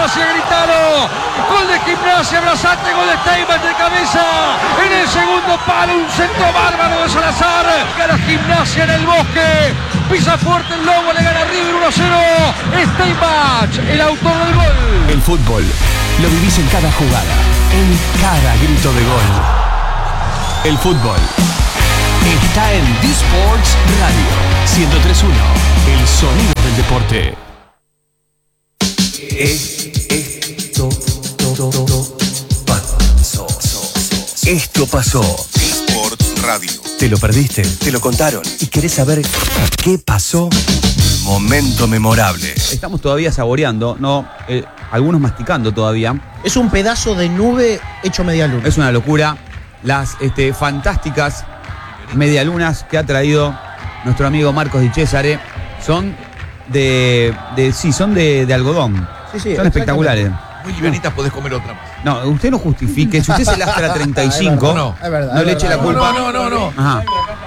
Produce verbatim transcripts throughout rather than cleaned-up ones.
Gimnasia, gritaron. Gol de Gimnasia, abrazate, gol de Steinman de cabeza. En el segundo palo, un centro bárbaro de Salazar. Gana Gimnasia en el Bosque. Pisa fuerte el Lobo, le gana River uno a cero. Steinman, el autor del gol. El fútbol lo vivís en cada jugada, en cada grito de gol. El fútbol está en D-Sports Radio ciento tres punto uno, el sonido del deporte. Esto, pasó. Esto pasó. D-Sports Radio. ¿Te lo perdiste? ¿Te lo contaron? ¿Y querés saber qué pasó? Momento memorable. Estamos todavía saboreando, no, eh, algunos masticando todavía. Es un pedazo de nube hecho media luna. Es una locura. Las este, fantásticas medialunas que ha traído nuestro amigo Marcos Di Cesare son de, de sí, son de, de algodón. Sí, sí, son espectaculares. Muy livianitas, podés comer otra más. No, usted no justifique. Si usted se lastra treinta y cinco, no, es verdad, no es le eche la verdad. culpa. No, no, no, no. Ajá.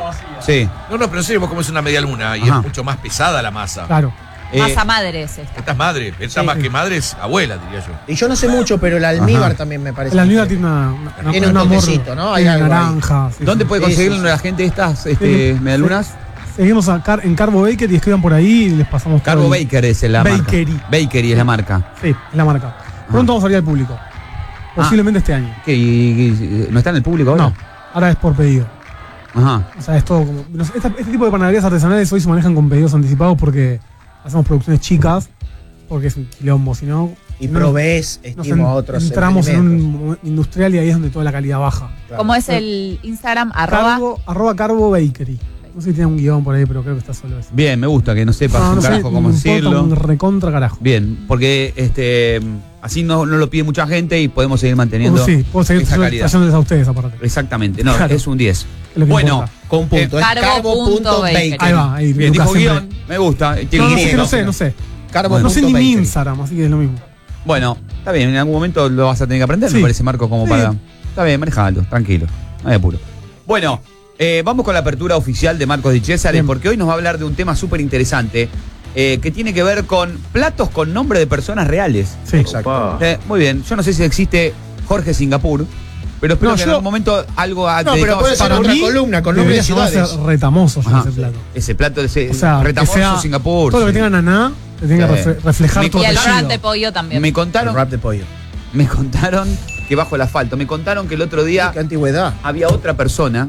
Sí. No, no, pero en serio, vos comes una media luna y Ajá. es mucho más pesada la masa. Claro. Eh, Masa madre es esta. Esta es madre, esta Sí. más que madre es abuela, diría yo. Y yo no sé mucho, pero el almíbar Ajá. también me parece. El almíbar tiene una, una, Tiene un amor, toquecito, ¿no? Hay tiene algo ahí. naranja. Sí, ¿Dónde sí. puede Sí, conseguirlo sí, sí. la gente estas este, Sí, medialunas? sí. Seguimos a Car en Carbo Baker y escriban por ahí y les pasamos Carbo todo el- Baker es la Bakery. marca. Bakery es la marca. Sí, es la marca. Pronto vamos a abrir al público. Posiblemente este año. ¿Qué? ¿Y, y- no está en el público ahora? No, ahora es por pedido. Ajá. O sea, es todo como. no sé, esta- este tipo de panaderías artesanales hoy se manejan con pedidos anticipados porque hacemos producciones chicas, porque es un quilombo, si no. Y no provees, nos estimo, en- a otros entramos en emprendimientos. un industrial y ahí es donde toda la calidad baja. Claro. ¿Cómo es el Instagram? Arroba. Carbo, arroba Carbo Bakery. No sé si tiene un guión por ahí, pero creo que está solo eso. Bien, me gusta que no sepas No, un no sé, carajo cómo me importa decirlo. un recontra carajo. Bien, porque este así no, no lo pide mucha gente y podemos seguir manteniendo Uh, sí, puedo seguir esa calidad. trayéndoles a ustedes aparte. Exactamente, no, Claro. es un diez. Es lo que Bueno, importa. Con punto. es Carbo carbo punto punto bakery. bakery. Ahí va, ahí bien, Lucas dijo siempre- guión, me gusta. Tiene No, no, un sé, guión. no sé, no sé. Carbo No sé punto ni mi bakery. Instagram, así que es lo mismo. Bueno, está bien, en algún momento lo vas a tener que aprender, Sí. me parece, Marco, como Sí. para. Está bien, manejalo, tranquilo, no hay apuro. Bueno, eh, vamos con la apertura oficial de Marcos Di Cesare, Bien. porque hoy nos va a hablar de un tema súper interesante eh, que tiene que ver con platos con nombre de personas reales. Sí, Exacto. Eh, muy bien, yo no sé si existe Jorge Singapur, pero espero No, que en yo- algún momento algo ha No, pero dedicado puede a ser ese- para otra mí, columna con nombre debería de llamarse ciudades. retamoso ya Ajá. ese plato. Ese plato de ese O sea, que retamoso sea Singapur. todo lo que sí. tenga naná, te tiene que Sí. refle- reflejar Me- tu Y el apellido. rap de pollo también. Me El contaron, rap de pollo. me contaron que bajo el asfalto, me contaron que el otro día Qué antigüedad. había otra persona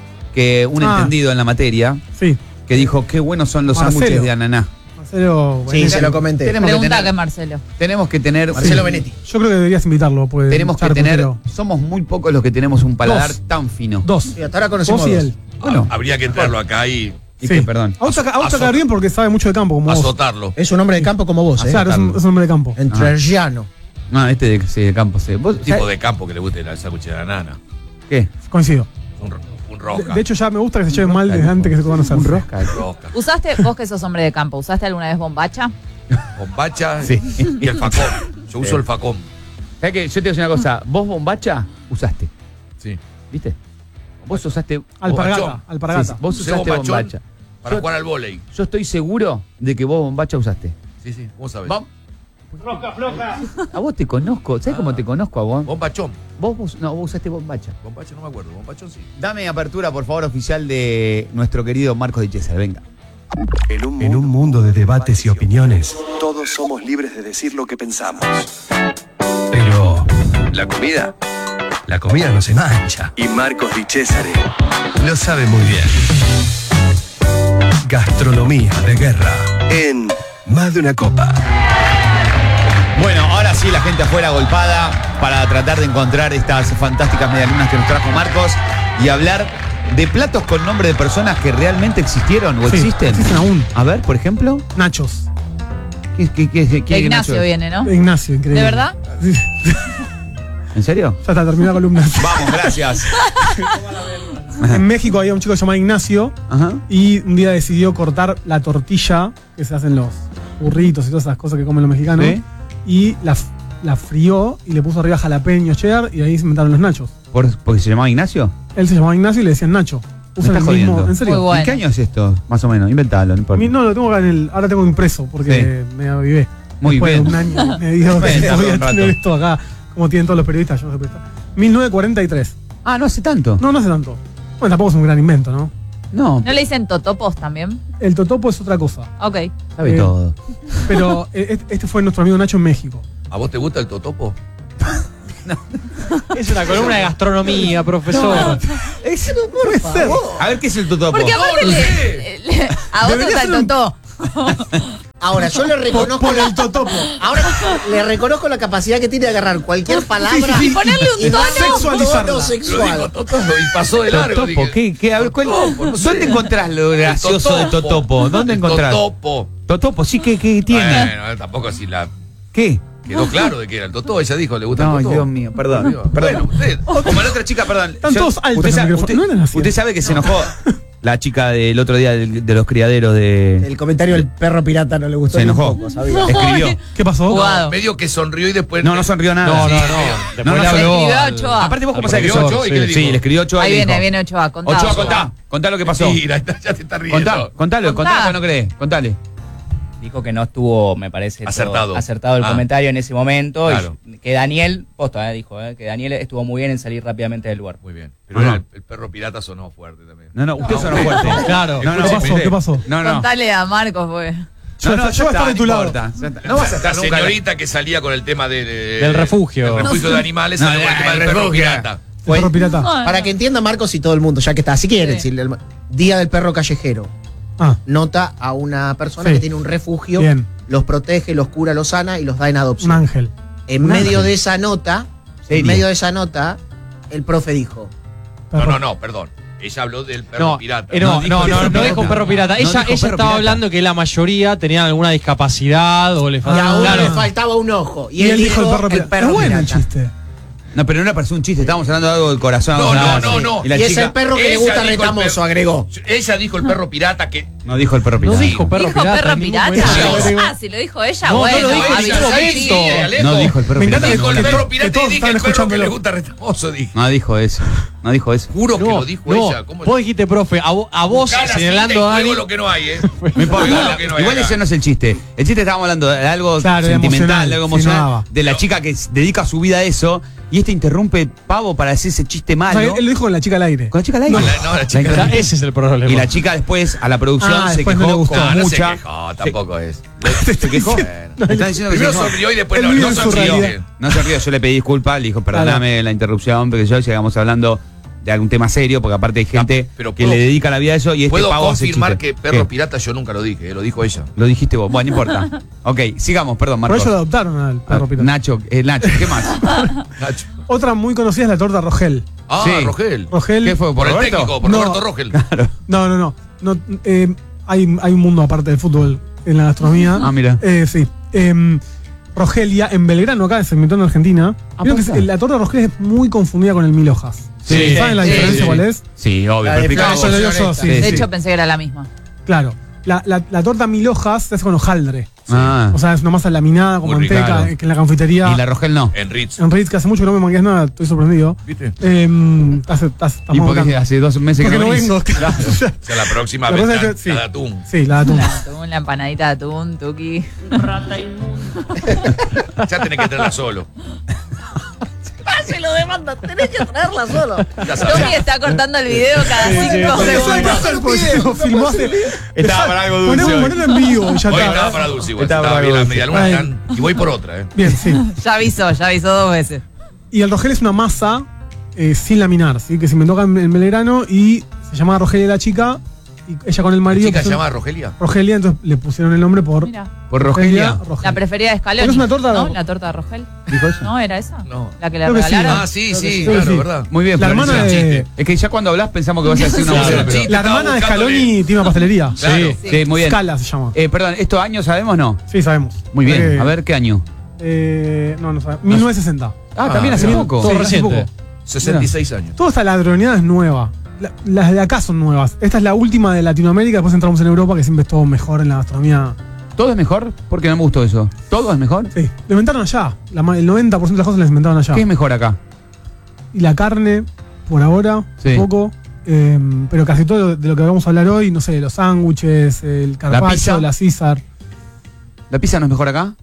que un Ah. entendido en la materia Sí, que dijo qué buenos son los Marcelo. sándwiches de ananá. Marcelo. Sí, bueno, se lo comenté. Tenemos que Pregunta tener, que Marcelo. tenemos que tener Marcelo sí. Benetti. Yo creo que deberías invitarlo. Pues, tenemos que Charco, tener pero- somos muy pocos los que tenemos un paladar Dos. tan fino. Dos. Sí, hasta ahora conocemos Vos y dos. él. Bueno, Ah, habría que entrarlo acá y y Sí. que, perdón. A vos te a vos te Azo- cae bien porque sabe mucho de campo, como vos. azotarlo. Es un hombre de campo como vos, ¿eh? Claro, es un, es un hombre de campo. Entrerriano. No, este de, sí, de campo, sí. ¿Vos, Tipo sabés de campo que le guste el sándwich de la nana. qué? Coincido. Un, ro- un De, rosca. de hecho, ya me gusta que se lleven mal desde antes que se conozcan. Un rosca. rosca. ¿Usaste, vos que sos hombre de campo, ¿usaste alguna vez bombacha? Bombacha Sí. y el facón. Yo uso el facón. ¿Sabés qué? Yo te voy a decir una cosa. Vos bombacha usaste, Sí. ¿viste? Vos usaste. Alpargata. Bombachón. Alpargata. Sí, sí, vos Usé usaste bombachón bombacha. Para Yo- jugar al vóley. Yo estoy seguro de que vos bombacha usaste. Sí, sí. ¿Cómo sabes? Vam- A vos te conozco. ¿Sabés cómo te conozco a vos? Bombachón. Vos, vos- no, vos usaste bombacha. Bombacha no me acuerdo. Bombachón sí. Dame apertura, por favor, oficial de nuestro querido Marcos Di Cesare. Venga. En un, en un mundo de debates y opiniones, todos somos libres de decir lo que pensamos. Pero la comida, la comida no se mancha. Y Marcos Di Cesare lo sabe muy bien. Gastronomía de guerra en Más de una Copa. Bueno, ahora sí la gente afuera golpada para tratar de encontrar estas fantásticas medialunas que nos trajo Marcos y hablar de platos con nombre de personas que realmente existieron o Sí, existen. existen aún. A ver, por ejemplo. Nachos. ¿Qué, qué, qué, qué- De qué- Ignacio Nacho? viene, ¿no? De Ignacio, increíble. ¿De verdad? Sí. ¿En serio? Ya está, terminó la columna. Vamos, gracias. En México había un chico llamado Ignacio Ajá. y un día decidió cortar la tortilla que se hacen los burritos y todas esas cosas que comen los mexicanos ¿Sí? y la, f- la frió y le puso arriba jalapeño, cheddar y ahí se inventaron los nachos. ¿Por, ¿Porque se llamaba Ignacio? Él se llamaba Ignacio y le decían Nacho. Me Usan estás el mismo, jodiendo. ¿en serio? Muy bueno. ¿En qué año es esto? Más o menos, inventalo, no importa. Mi- no, lo tengo acá en el. Ahora tengo impreso porque me avivé. Muy Después bien. de un año y medio Bueno, que tardó voy a un rato. tener esto acá, como tienen todos los periodistas, yo no soy periodista. mil novecientos cuarenta y tres. Ah, no hace tanto. No, no hace tanto. Bueno, tampoco es un gran invento, ¿no? No, ¿No le dicen totopos también? El totopo es otra cosa. Ok. sabe Eh, todo. Pero eh, este este fue nuestro amigo Nacho en México. ¿A vos te gusta el totopo? Es una columna de gastronomía, profesor. Es, Puede ser. a ver qué es el totopo. Porque aparte no le- sé. le- a vos te Debería gusta ser el un- totó. Ahora, yo le Por, reconozco. por la- el totopo. Ahora le reconozco la capacidad que tiene de agarrar cualquier palabra Y ponerle un y tono. Sexualizarla. tono Lo sexual. dijo Totopo y pasó de largo. Totopo, dije. ¿qué, qué? A ver, ¿cuál- Totopo, no sé. ¿dónde encontrás lo El gracioso de Totopo? ¿Dónde El encontrás? Totopo. Totopo, sí, ¿qué, qué tiene? Bueno, tampoco así la. ¿Qué? Quedó claro de que era el Totó. Ella dijo, le gusta No, el Totó. Dios mío, perdón. Bueno, Perdón. usted. Como la otra chica, perdón. Están todos altos usted, en el sabe, micrófono. usted- No eran así. usted sabe que se enojó la chica del otro día del- de, los criaderos de. El comentario del perro pirata no le gustó Se ni un enojó. poco, ¿sabía? Escribió. ¿Qué pasó? Jugado. Medio que sonrió y después. No, no sonrió nada. No, no, Sí. no. No, Después no, le Le habló escribió a al- Ochoa. Aparte, vos cómo ¿Le sabés que escribió sos. Ochoa y qué le Sí, dijo? le escribió Ochoa. y Ahí le viene, dijo, viene Ochoa. Contá, Ochoa, Ochoa. contá. Contá lo que pasó. Mentira, ya te está riendo. Contá, contalo, contá, Contá. porque no crees. Contale. Dijo que no estuvo, me parece, todo Acertado. acertado el Ah. comentario en ese momento. Claro. Y que Daniel, posta, eh, dijo, eh, que Daniel estuvo muy bien en salir rápidamente del lugar. Muy bien. Pero Ajá. era el, el perro pirata sonó fuerte también. No, no, usted No, sonó usted- fuerte. Claro. No, no, ¿Qué pasó? usted- ¿Qué pasó? No, no. Contale a Marcos, pues. Yo, No, no, yo voy a ya estar de tu no lado. importa. Ya está. No vas a La estar nunca. señorita que salía con el tema de, de- Del refugio. del refugio de animales, No, salió con el el tema del perro refugio. pirata. El perro pirata. Para que entienda Marcos y todo el mundo, ya que está, si quieren, Sí. si el Día del Perro Callejero. Ah, Nota a una persona Sí. que tiene un refugio, Bien. los protege, los cura, los sana y los da en un adopción. ángel. En un medio ángel. de esa nota, ¿Serio? en medio de esa nota, el profe dijo, No, Perro. no, no, perdón. Ella habló del perro No, pirata. eh, no, No dijo no, que no, fue no perro dijo pirata. perro pirata. No Ella, dijo ella perro estaba pirata. hablando que la mayoría tenían alguna discapacidad o le y a faltaba. uno claro. le faltaba un ojo. Y, Y él dijo el perro pirata. perro Es bueno el pirata. chiste. No, pero no era para hacer un chiste. Estábamos hablando de algo del corazón. No, no, Ah, no, sí. no. Y la Y es chica el perro que le Ella gusta dijo el retamoso, perro- agregó. Ella dijo el perro pirata que. no dijo el perro No pirata. dijo perro ¿Dijo pirata. perro en ningún pirata? momento. Ah, si lo dijo ella, No, no bueno. lo dijo en avisó ningún que momento. sí. Alejo. No dijo el perro Me encanta pirata. Dijo el que perro to- que pirata todos y dije estaban el perro que escuchándolo. le gusta retamoso, dije. No dijo eso. No dijo eso. Juro que No, lo dijo no, ella. ¿Cómo vos dijiste, profe, a, vo- a vos Buscá la señalando cinta y a Dani. juego lo que no hay, ¿eh? No importa. Juego lo que no hay Igual acá. ese no es el chiste. El chiste estábamos hablando de algo Claro, sentimental, emocional, de algo sí, emocional. nada. de la chica que s- dedica su vida a eso. Y este interrumpe Pavo para hacer ese chiste O malo. sea, él lo dijo con la chica al aire. Con la chica al aire. No, la- no, la chica- O sea, ese es el problema. Y la chica después a la producción Ah, se después quejó no le gustó. con No, no se mucha. quejó, tampoco es. ¿Se quejó? Bueno. Me están diciendo que Primero se quejó. sonrió y después Él no, vive no en su sonrió. realidad. No se ríe, yo le pedí disculpas, le dijo, perdóname la interrupción, porque yo sigamos hablando de algún tema serio, porque aparte hay gente pero que puedo- le dedica la vida a eso y este Puedo pavo hace confirmar chiste. que perro ¿Qué? pirata yo nunca lo dije, eh, lo dijo ella. Lo dijiste vos, bueno, no importa. Ok, sigamos, perdón, Por Marcos. eso lo adoptaron al Ah, perro pirata. Nacho, eh, Nacho, ¿qué más? Nacho. Otra muy conocida es la torta Rogel. Ah, Sí. Rogel. Rogel. ¿Qué fue? Por ¿Por el Roberto? técnico, por No. Roberto Rogel. No, no, no. no eh, hay, hay un mundo aparte del fútbol en la gastronomía. Ah, mira. Eh, sí. Em, Rogelia, en Belgrano, acá se inventó en Argentina. Ah, Vieron que posta. es- la torta Rogel es muy confundida con el mil hojas. Sí. ¿Saben la Sí, diferencia sí. cuál es? Sí, obvio, La pero de explica Flavio vos. Eso lo digo yo, sí. De sí. hecho, pensé que era la misma. Claro. La, la, la torta mil hojas se hace con hojaldre. Ah. O sea, es una masa laminada con Muy rica, manteca, claro. eh, que en la confitería. Y la Rogel no. En Ritz. En Ritz, que hace mucho que no me mangues nada, estoy sorprendido. ¿Viste? Em, estás, estás, estás ¿Y por qué mancando. hace dos meses que Porque no no venís? vengo. O sea, la próxima La vez cosa es la, que- sí. la de atún. Sí, la de atún. La atún, la empanadita de atún, tuki. Ya tenés que traerla solo. Se lo demanda, tenés que traerla solo. Ya sabes. Tuki está cortando el video cada cinco Porque eso hay que segundos. hacer, porque si lo filmó hace. Estaba para algo dulce Ponemos, hoy. ponelo en vivo y ya Hoy está. estaba para dulce igual. Estaba Estaba para bien las dulce. medialunas Ay. están- Y voy por otra, ¿eh? Bien, sí. Ya avisó, ya avisó dos veces. Y el Rogel es una masa eh, sin laminar, ¿sí? Que se inventó acá en, en Belgrano y se llamaba Rogelia la chica. Y ella con el ¿La marido. chica se pusieron- llama Rogelia? Rogelia, entonces le pusieron el nombre por. Mira, Por Rogelia. Rogel. la preferida de Scaloni. Porque es una torta- ¿No? La torta de Rogel. ¿Dijo eso? ¿No era esa? No. La que le Creo que sí. regalaron. Ah, sí, Creo que sí, sí. claro, Sí. ¿verdad? Muy bien, La Florencia. hermana de. chiste. Es que ya cuando hablas pensamos que vas a decir una Claro, boludez. sí. La Estaba hermana de buscándole. Scaloni tiene una pastelería. Claro. Sí, sí, muy bien. Scala se llama. Eh, perdón, ¿estos años sabemos o no? Sí, sabemos. Muy bien, Eh, a ver qué año. Eh, no, no sabemos. mil novecientos sesenta. Ah, también hace bien. poco. Sí, Todo hace reciente. poco. sesenta y seis años. Toda esta ladroneada es nueva. La- las de acá son nuevas. Esta es la última de Latinoamérica, después entramos en Europa, que siempre es todo mejor en la gastronomía. ¿Todo es mejor? Porque no me gustó eso. ¿Todo es mejor? Sí, lo inventaron allá. La ma- el noventa por ciento de las cosas las inventaron allá. ¿Qué es mejor acá? Y la carne, por ahora, Sí. poco. eh, pero casi todo de lo que vamos a hablar hoy, no sé, los sándwiches, el pizza? carpaccio, la César. ¿La pizza no es mejor acá?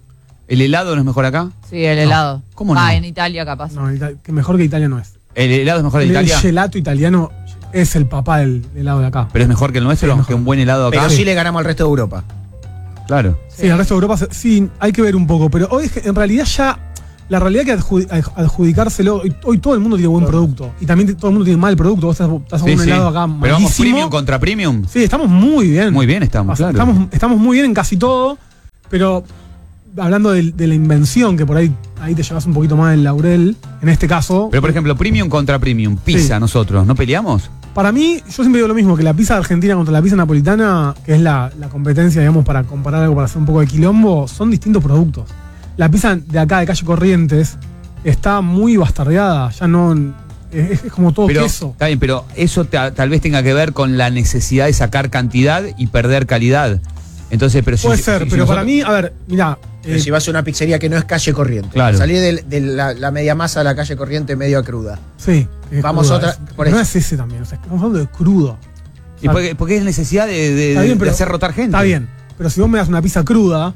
¿El helado no es mejor acá? Sí, el helado. ¿Cómo no? Ah, en Italia capaz. No, Ita- que mejor que Italia no es. ¿El helado es mejor de El, Italia? el gelato italiano es el papá del helado de acá. Pero es mejor que el nuestro, Sí, mejor. que un buen helado acá. Pero sí le ganamos al resto de Europa. Claro. Sí, el resto de Europa se- sí, hay que ver un poco. Pero hoy es que en realidad ya. La realidad es que adjudi- adj- adjudicárselo. Hoy, hoy todo el mundo tiene buen producto. Y también te- todo el mundo tiene mal producto. Vos estás, estás con Sí, un sí. helado acá Pero vamos malísimo. premium contra premium. Sí, estamos muy bien. Muy bien estamos, O sea, claro. Estamos, estamos muy bien en casi todo. Pero hablando de, de la invención, que por ahí, ahí te llevas un poquito más del laurel. En este caso. Pero por ejemplo, premium contra premium. Pizza, Sí. nosotros, ¿no peleamos? Para mí, yo siempre digo lo mismo, que la pizza argentina contra la pizza napolitana, que es la, la competencia, digamos, para comparar algo, para hacer un poco de quilombo, son distintos productos. La pizza de acá, de Calle Corrientes, está muy bastardeada, ya no... Es, es como todo Pero, queso. está bien, pero eso ta- tal vez tenga que ver con la necesidad de sacar cantidad y perder calidad. Entonces, pero si- Puede si- ser, si pero para nosotros- mí, a ver, mirá... Pero eh, si vas a una pizzería que no es calle corriente. Claro. Salir de, de la, la media masa a la calle corriente medio cruda. sí. es Vamos cruda, otra- es- por no eso. es ese también, o sea, estamos hablando de crudo. ¿Y por qué, por qué es necesidad de, de- Está bien, de pero- hacer rotar gente? Está bien, pero si vos me das una pizza cruda,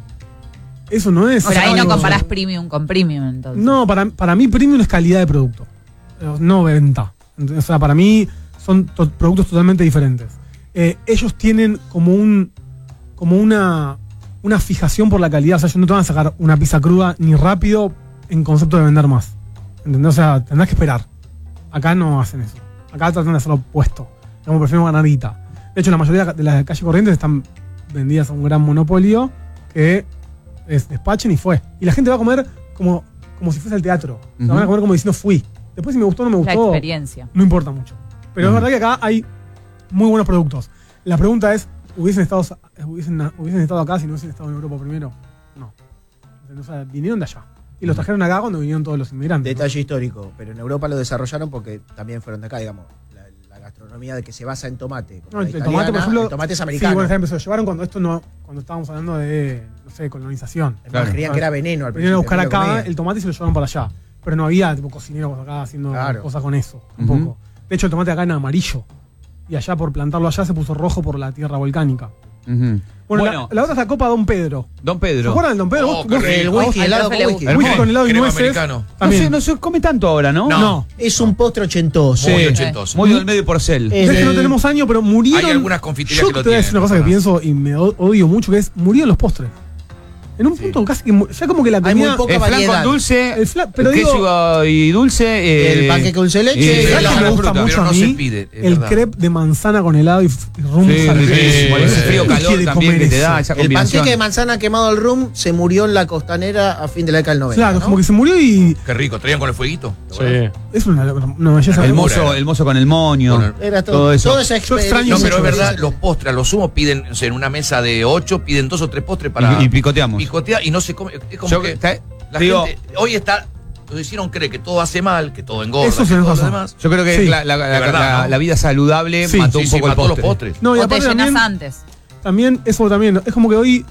eso no es... Pero ahí no algo- comparás premium con premium, entonces. No, para, para mí premium es calidad de producto, eh, no venta. Entonces, o sea, para mí son to- productos totalmente diferentes. Eh, ellos tienen como un como una, una fijación por la calidad. O sea, ellos no te van a sacar una pizza cruda ni rápido en concepto de vender más. ¿Entendés? O sea, tendrás que esperar. Acá no hacen eso. Acá tratan de hacerlo opuesto. Como prefieren ganar guita. De hecho, la mayoría de las calles corrientes están vendidas a un gran monopolio que es despachen y fue. Y la gente va a comer como, como si fuese al teatro. O sea, Ujú. van a comer como diciendo fui. Después si me gustó o no me La gustó, experiencia. no importa mucho. Pero Ujú. es verdad que acá hay muy buenos productos. La pregunta es, ¿hubiesen estado, hubiesen, hubiesen estado acá si no hubiesen estado en Europa primero? No. O sea, vinieron de allá. Y los trajeron acá cuando vinieron todos los inmigrantes. ¿no? Detalle histórico. Pero en Europa lo desarrollaron porque también fueron de acá, digamos. La, la gastronomía de que se basa en tomate. como No, la el, el italiana, tomate, por ejemplo. el tomate es Sí, americano. bueno, está bien, pero se lo llevaron cuando esto no, cuando estábamos hablando de, no sé, colonización. Es más, Claro. creían que era veneno al Vinieron a buscar principio, no lo acá comían. el tomate y se lo llevaron para allá. Pero no había tipo cocineros acá haciendo Claro. cosas con eso. Un Ujú. poco. De hecho, el tomate acá era amarillo. Y allá por plantarlo allá se puso rojo por la tierra volcánica. Ujú. Bueno, Bueno, la, la otra es la Copa Don Pedro. Don ¿Se Pedro. acuerdan del Don Pedro? Oh, Vos- qué vos- rico. El a vos- whisky, Al helado profe con le whisky. gusta. whisky con helado y Crema nueces. americano. No También. se, no se come tanto ahora, ¿no? No. No. Es un postre ochentoso. Muy Sí. ochentoso. Muy del medio porcel. Eh, Es que no el- tenemos años, pero murieron. Hay algunas confiterías Yo que lo te voy a decir tienen, una cosa que personas. pienso y me o- odio mucho, que es murieron los postres. En un Sí. punto casi que mu- ya como que la Hay comida. muy poca El flan con variedad. dulce, El flan- pero queso y dulce. eh, El panqueque dulce de leche y- y ¿Sabes helado. qué me la gusta fruta, mucho pero a no mí? se pide, es El verdad. crepe de manzana con helado y, f- y rum Sí, salado. riquísimo, ¿Quién ese frío calor quiere también comer que te eso? da esa El combinación. panqueque de manzana quemado al rum se murió en la costanera a fin de la década del noventa. Claro, ¿no? como que se murió y Qué rico, traían con el fueguito. Sí. es una, una belleza. El Una mozo, locura. el mozo con el moño. Con el- Era todo, todo eso. toda esa Yo extraño No, experiencia. pero es mucho verdad, eso. los postres, a lo sumo piden, o sea, en una mesa de ocho, piden dos o tres postres para Y- y picoteamos. picotear y no se come. Es como Yo- que está- la digo- gente hoy está, nos hicieron creer que todo hace mal, que todo engorda, Eso que sí, todo lo razón. demás. Yo creo que Sí. la, la- la- De verdad, la- ¿no? la vida saludable Sí. mató Sí, un sí, poco mató el los postre. postres. No, y O te aparte llenas también, antes. también, eso también, es como que hoy,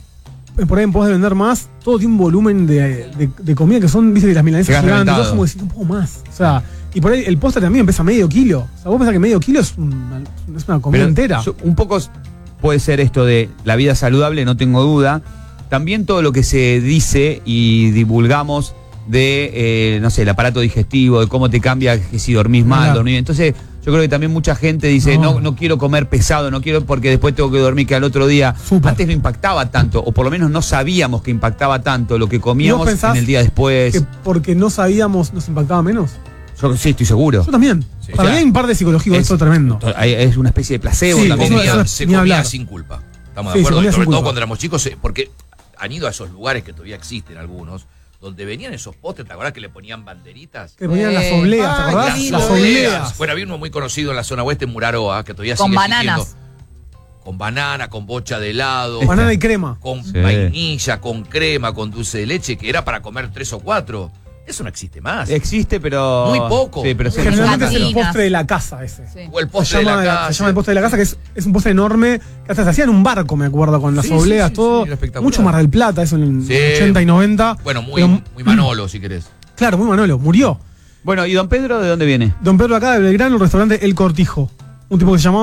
eh, por ahí en pos de vender más, todo tiene un volumen de, de, de comida que son, viste, que las milanesas Llegas gigantes, reventado. todo como decir un poco más. O sea, y por ahí el postre también pesa medio kilo. O sea, vos pensás que medio kilo es una, es una comida Pero entera. yo- un poco puede ser esto de la vida saludable, no tengo duda. También todo lo que se dice y divulgamos de, eh, no sé, el aparato digestivo, de cómo te cambia que si dormís mal, Claro. dormís. Entonces, yo creo que también mucha gente dice, No. no, no quiero comer pesado, no quiero porque después tengo que dormir que al otro día. Súper. Antes no impactaba tanto, o por lo menos no sabíamos que impactaba tanto lo que comíamos pensás en el día después. Que porque no sabíamos nos impactaba menos. Yo sí, estoy seguro. Yo también. Sí. Para O sea, mí hay un par de psicológico de es- esto tremendo. Hay- Es una especie de placebo Sí, también. eso- Comía- eso se ni comía hablar. sin culpa. Estamos Sí, de se acuerdo, comía y sobre sin todo culpa. cuando éramos chicos, eh, porque han ido a esos lugares que todavía existen algunos, donde venían esos postres, ¿te acuerdas que le ponían banderitas? Que ponían las Eh, obleas, ¿te ah, acordás? qué lindo, Las eh. obleas. Bueno, había uno muy conocido en la zona oeste, en Muraroa, que todavía Con sigue bananas. existiendo. Con banana, con bocha de helado, Banana y crema. con Sí. vainilla, con crema, con dulce de leche, que era para comer tres o cuatro. Eso no existe más. Existe, pero. Muy poco. Sí, pero se Generalmente es el Cantinas. postre de la casa ese. Sí. O el Se postre de llama, la casa. se llama el postre de la casa, que es, es un postre enorme, que hasta se hacía en un barco, me acuerdo, con las Sí, obleas, sí, sí, todo. sí, era espectacular. Mucho Mar del Plata, eso en Sí. ochenta y noventa. Bueno, muy, Pero, muy Manolo, si querés. Claro, muy Manolo, murió. Bueno, ¿y don Pedro de dónde viene? Don Pedro acá de Belgrano, el restaurante El Cortijo. Un tipo que se llamaba,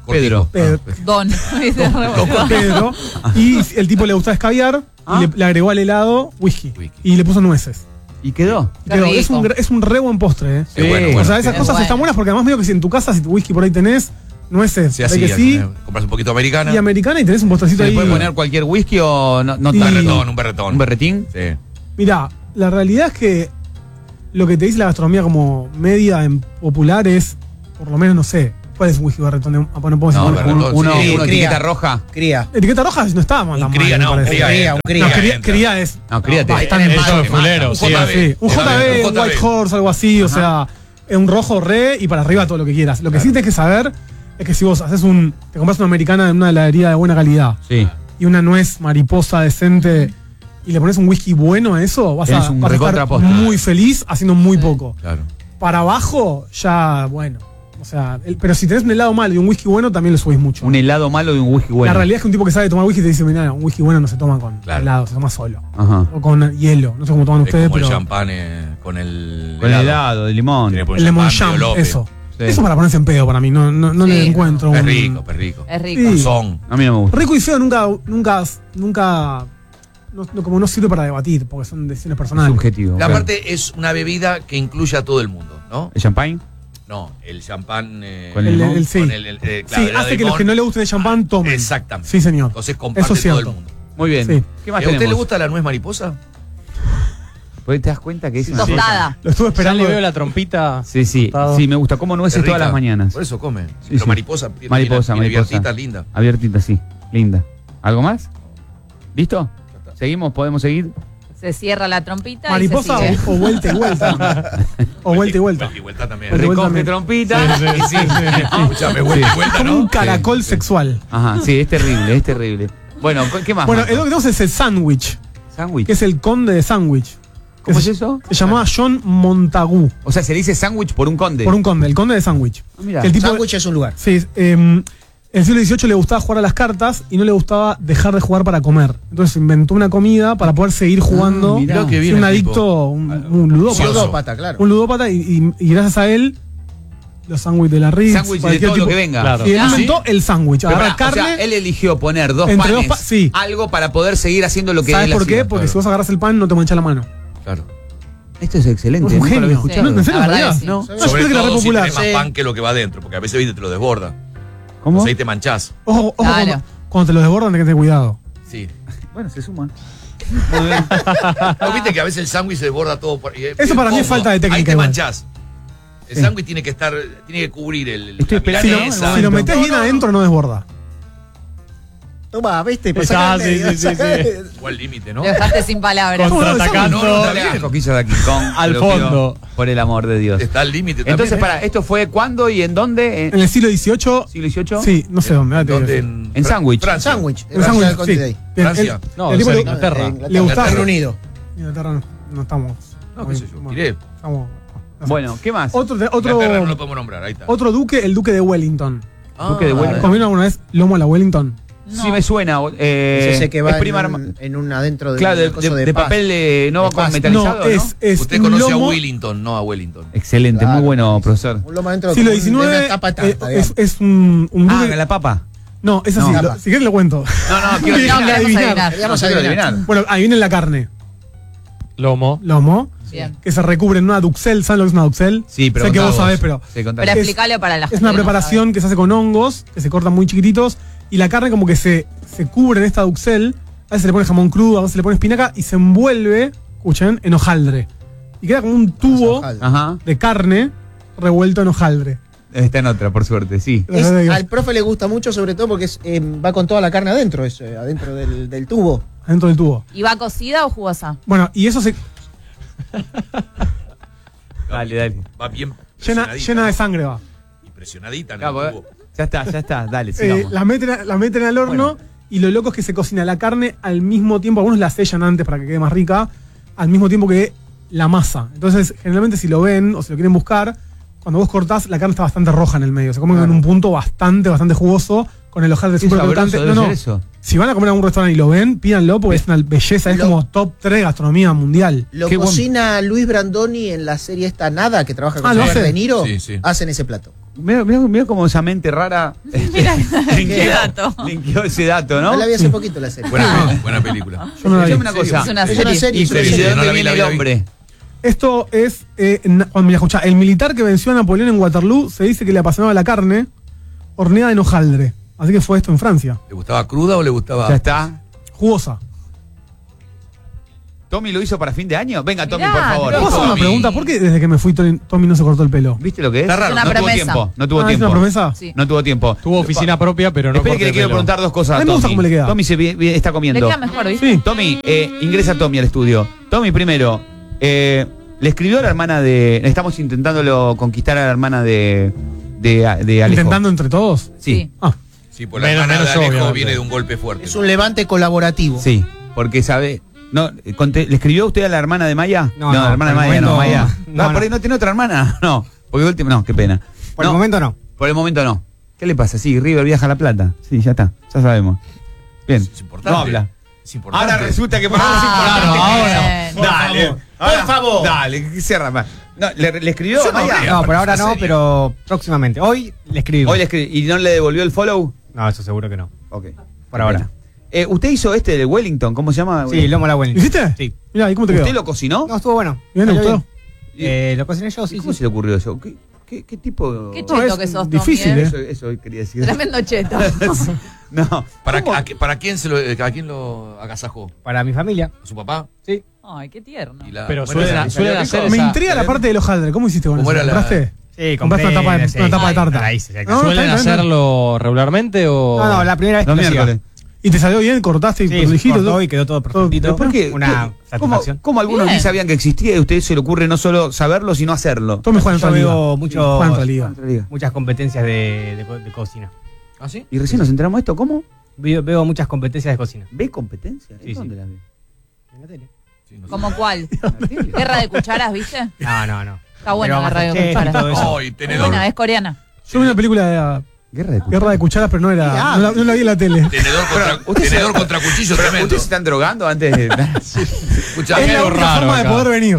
Pedro. Pedro. Don. ¿Viste? Pedro. Y el tipo le gustaba escabiar Ah. y le, le agregó al helado whisky. Whisky. Y le puso nueces. ¿Y quedó? Qué Quedó. Es, un, rico. gr- es un re buen postre, ¿eh? Sí, bueno, O bueno. sea, esas Es cosas bueno. están buenas porque además medio que si en tu casa, si tu whisky por ahí tenés, nueces, Sí, de así, que sí, compras un poquito americana. y americana y tenés un postrecito ¿Se ahí. le puede poner cualquier whisky o no, no Sí. un tanto? berretón, un berretón. ¿Un berretín? Sí. Mirá, la realidad es que lo que te dice la gastronomía como media en popular es, por lo menos, no sé, ¿cuál es un whisky berretón? Ah, bueno, no puedo No, decir. berretón. Uno, Sí, uno cría. etiqueta roja. Cría. Etiqueta roja no está mal. Un tan cría, mal, me no, un parece. cría. cría, un entra, cría. No, cría cría, entra. cría es. No, críate. bastante Eso malo. es fulero, Un sí. J B. Sí, un J B, un J B. White Horse, algo así, o sea, es un rojo re y para arriba todo lo que quieras. Lo que sí tienes que saber es que si vos haces un. Te compras una americana en una heladería de buena calidad Sí. y una nuez mariposa decente y le pones un whisky bueno a eso, vas a, Tenés un vas a estar recontrapostre. muy feliz haciendo muy poco. Claro. Para abajo, ya, bueno. O sea, el- pero si tenés un helado malo y un whisky bueno, también lo subís mucho. Un helado malo de un whisky bueno. La realidad es que un tipo que sabe tomar whisky te dice, mira, un whisky bueno no se toma con Claro. helado, se toma solo. Ajá. O con hielo. No sé cómo toman Es ustedes, como el pero. champán eh, con el Con helado de limón. Tiene que poner El lemon champán, jam, Biolope. eso. Sí. Eso para ponerse en pedo para mí, no, no, no Sí. le encuentro Es un. rico, es rico. Es rico. Sí. Son. A mí no me gusta. Rico y feo nunca, nunca, nunca. No, no- como no sirve para debatir, porque son decisiones personales. Subjetivo. La claro. parte es una bebida que incluye a todo el mundo, ¿no? ¿El champagne? No, el champán eh, Con El, limón. el- sí. con el- el- eh, claro, sí, el hace que limón. los que no le gusten el champán tomen. Exactamente. Sí, señor. Entonces comparte Eso es todo el cierto. mundo. Muy bien. Sí. ¿Qué más ¿Y ¿A usted tenemos? le gusta la nuez mariposa? Pues te das cuenta que es una cosa- Tostada. Lo estuve Ya esperando. le veo la trompita. Sí, sí. Tostado. Sí, me gusta. Como nueces Es todas rica. las mañanas. Por eso come. Sí, Pero sí. mariposa. tiene- Mariposa, tiene mariposa. abiertita, linda. Abiertita, sí. Linda. ¿Algo más? ¿Listo? ¿Seguimos? ¿Podemos seguir? Se cierra la trompita Mariposa y se sigue. o, o vuelta y vuelta. o vuelta y vuelta. Vuelta y vuelta también. Vuelta y vuelta Recoge también. trompita. Sí, sí, y sí. Escúchame, vuelta y vuelta, Como ¿no? un caracol Sí. sexual. Ajá, sí, es terrible, es terrible. Bueno, ¿qué más? Bueno, Marco? el lo que tenemos es el sándwich, Sándwich. que es el conde de sándwich. Que ¿Cómo se- es eso? Se llamaba John Montagu. O sea, se le dice sándwich por un conde. Por un conde, el conde de sándwich. Ah, mirá. Que el tipo, Sándwich es un lugar. sí, eh, en el siglo dieciocho le gustaba jugar a las cartas y no le gustaba dejar de jugar para comer. Entonces inventó una comida para poder seguir jugando. Ah, mirá. Mirá qué Sí, bien un el tipo. adicto, un, un ludópata. Ocioso. Ludópata, claro. Un ludópata y, y- y gracias a él, los sándwiches de la Ritz. Sándwich de cualquier todo lo tipo- que venga. Claro. Y él ¿Ah, sí? inventó el sándwich. Pero Agarrar pará, o carne. sea, él eligió poner dos Entre panes, dos pa- sí. algo para poder seguir haciendo lo que ¿Sabes él por qué? hacía. Porque claro. si vos agarras el pan no te manchas la mano. Claro. Esto es excelente, Es un nunca lo había genio. escuchado. No, en serio, La en verdad realidad. que sí. No, Sí. yo Sobre creo que era re todo si popular. tenés más Sí. pan que lo que va adentro, porque a veces viste te lo desborda. ¿Cómo? Entonces ahí te manchás. Ojo, ojo Claro. cuando, cuando te lo desbordan, tenés que tener cuidado. Sí. Bueno, se suman. ¿No viste que a veces el sándwich se desborda todo? Por, y es Eso para mí es incómodo. falta de técnica Ahí te igual. manchás. El Sí. sándwich tiene que estar, tiene que cubrir el, Estoy la esperando- Si lo, milanesa. si lo metés bien adentro, no desborda. Toma, viste, Esa, pasá al sí, medio, sí, sí, sacá sí. el- O al límite, ¿no? Lo dejaste sin palabras. Contraatacando. No, no, No está le hagas bien. coquillas a King Kong. Al te lo pido, fondo. Por el amor de Dios. Está al límite también. Entonces, ¿eh? para, ¿esto fue cuándo y en dónde? En ¿En el siglo dieciocho, siglo dieciocho? sí, no sé dónde. ahora te ¿Dónde? digo. En, En Fra- sándwich. Francia. Sándwich. El sándwich, Francia, sí. Day. Bien, Francia. el- No, el tipo o sea, le- Inglaterra. Inglaterra, Le gustaba. Reino Unido. Inglaterra no, no estamos. No, qué sé yo, bueno, tiré. estamos- no sé. Bueno, ¿qué más? Otro, de- Inglaterra no lo otro, podemos nombrar, ahí está. otro duque, el duque de Wellington. Duque de Ah, Wellington. ¿Comieron alguna vez lomo a la Wellington? No. Sí me suena. Eh, Es ese que va es prima en, arma- un, en un adentro de, Claro, de, un coso de- de de paz. papel de, no De va con paz. metalizado, No, ¿no? es, es Usted un conoció lomo. a Wellington, no a Wellington. Excelente, Claro. muy bueno, profesor. Un lomo adentro Siglo con un- de diecinueve, una tapa eh, tapa, es, digamos. es un, un Ah, duque. la papa. No, es así. No. lo- si querés le cuento. No, no, quiero Sí, adivinar. No, queremos adivinar. adivinar. Queríamos No, quiero adivinar. adivinar. Bueno, ahí viene la carne. Lomo. Lomo, Bien. que se recubre en una duxel. ¿Sabes lo que es una duxel? Sí, pero Sé que contá vos sabés, pero Sí, contá. Pero Es- explícalo para la gente. es una que no preparación que se hace con hongos, que se cortan muy chiquititos, y la carne como que se, se cubre en esta duxel. A veces se le pone jamón crudo, a veces se le pone espinaca, y se envuelve, escuchen, en hojaldre. Y queda como un tubo Hojaldre. Ajá. de carne revuelto en hojaldre. Está en otra, por suerte, sí. Es- al profe le gusta mucho, sobre todo porque es, eh, va con toda la carne adentro, es, eh, adentro del, del tubo. Adentro del tubo. ¿Y va cocida o jugosa? Bueno, y eso se Dale, dale. Va bien llena, presionadita, llena de ¿no? sangre va. Y presionadita en Claro, el tubo. ya está, ya está, dale, Eh, sigamos. la, meten, a- la meten al horno Bueno. y lo loco es que se cocina la carne al mismo tiempo. Algunos la sellan antes para que quede más rica, al mismo tiempo que la masa. Entonces, generalmente, si lo ven o si lo quieren buscar, cuando vos cortás, la carne está bastante roja en el medio. Se come Claro. en un punto bastante, bastante jugoso, con el hojaldre Qué súper sabroso crocante. debe No, no. ser eso. Si van a comer a algún restaurante y lo ven, pídanlo porque es una belleza. Es Lo- como top tres gastronomía mundial. Lo Qué buen- cocina Luis Brandoni en la serie esta Nada, que trabaja con Ah, ¿lo Robert hace? De Niro. Sí, sí. Hacen ese plato. Mira, mira, mira cómo esa mente rara Mira, qué linkeó, dato. linkeó ese dato, ¿no? No la vi hace poquito la serie. Buena, buena película. Yo no la vi. Escuchame una cosa. Es una Es una serie. serie. ¿Y es una de serie. No dónde la vi, viene la el vi, la vi. hombre? Esto es. Eh, na- cuando, mira, escucha, el militar que venció a Napoleón en Waterloo se dice que le apasionaba la carne horneada en hojaldre. Así que fue esto en Francia. ¿Le gustaba cruda o le gustaba? Ya está. Jugosa. ¿Tommy lo hizo para fin de año? Venga, Tommy, Mirá, por favor. pero- ¿Puedo hacer una Tommy. pregunta? ¿Por qué desde que me fui Tony Tommy no se cortó el pelo? ¿Viste lo que es? Está raro. Es una no tuvo promesa. tiempo. No tuvo Ah, ¿es tiempo. una promesa? Sí. No tuvo tiempo. Tuvo oficina propia, pero no Espere corte que le de quiero pelo. preguntar dos cosas A a mí me gusta Tommy. cómo le queda. Tommy se vi- vi- está Le comiendo. queda mejor, ¿viste? Sí. Tommy, eh, ingresa Tommy al estudio. Tommy, primero, eh, le escribió a la hermana de... Estamos intentándolo conquistar a la hermana de, de, de Alejo. Intentando entre todos. Sí, Ah, Sí, por la Menos- hermana de menos Alejo obvio, viene obvio. de un golpe fuerte. Es un levante colaborativo. sí, porque sabe... No, eh, conté- ¿le escribió usted a la hermana de Maya? No, la no, hermana de por el Maya no, momento- Maya. no, No, no. por ahí no tiene otra hermana. No, porque de último, no, qué pena. Por No, el momento no. Por el momento no. ¿Qué le pasa? Sí, River viaja a La Plata. Sí, ya está, ya sabemos. Bien, Es importante. no habla. Es importante. Ahora resulta que para vos es Ah, importante. bueno. Dale, Por ahora- favor. Dale, que cierra más. No, ¿le, le escribió Yo a no Maya? habría. No, por para ahora esa no, serie. pero próximamente. Hoy le escribo. Hoy le escribió. ¿Y no le devolvió el follow? No, eso seguro que no. Ok. Por ahora. Pena. Eh, ¿Usted hizo este de Wellington? ¿Cómo se llama? Sí, lomo a la Wellington. ¿hiciste? Sí. Mirá, ¿y cómo te quedó? ¿Usted lo cocinó? No, estuvo bueno. Bien, ¿te Salió gustó? bien. Eh, lo cociné yo, ¿Y sí, cómo sí. se le ocurrió eso? ¿Qué, qué, qué tipo? Qué No, cheto es que sos, difícil, Tommy, ¿eh? Eso, eso quería decir. Tremendo cheto. No. ¿Para, ¿Cómo? a, ¿Para quién se lo, a quién lo agasajó? Para mi familia. ¿A su papá? Sí. Ay, qué tierno. Y la- Pero bueno, suelen, esa- suelen rico? hacer Me esa- intriga la parte del hojaldre. ¿Cómo hiciste con ¿Cómo eso? era la- ¿Compraste? Sí, Compraste una tapa de, sí. una tapa de tarta. La hice, ya No, ¿Suelen está bien, está bien. hacerlo regularmente o...? No, no, la primera vez que Los lo hacía. miércoles. ¿Y te salió bien? ¿Cortaste y Sí, prodigito? cortó todo? y quedó todo Todo- perfectito. ¿Por qué? Una ¿Cómo, satisfacción. cómo algunos Bien. ni sabían que existía y a usted se le ocurre no solo saberlo, sino hacerlo? Tommy juega en Yo otra liga. veo mucho- Juega en otra liga. Otra liga. Muchas competencias de, de co- de cocina. ¿Ah, sí? Y recién nos enteramos de esto, ¿cómo? Veo, veo muchas competencias de cocina. ¿Ve competencia? Sí, ¿Dónde sí. la ve? En la tele. Sí, no sé. ¿Cómo cuál? ¿En la tele? ¿Guerra de cucharas, viste? No, no, no. Está buena Pero la radio de Masterchef y cucharas. todo eso. Oh, y tenedor. Buena, es coreana. Yo vi una película de Guerra de Guerra de Cucharas, pero no era. Ah, No la, no la vi en la tele. Tenedor contra, Usted se- tenedor contra cuchillo Pero, tremendo. ¿ustedes se están drogando antes de...? Escuchá, Es la algo única raro forma de acá. poder venir.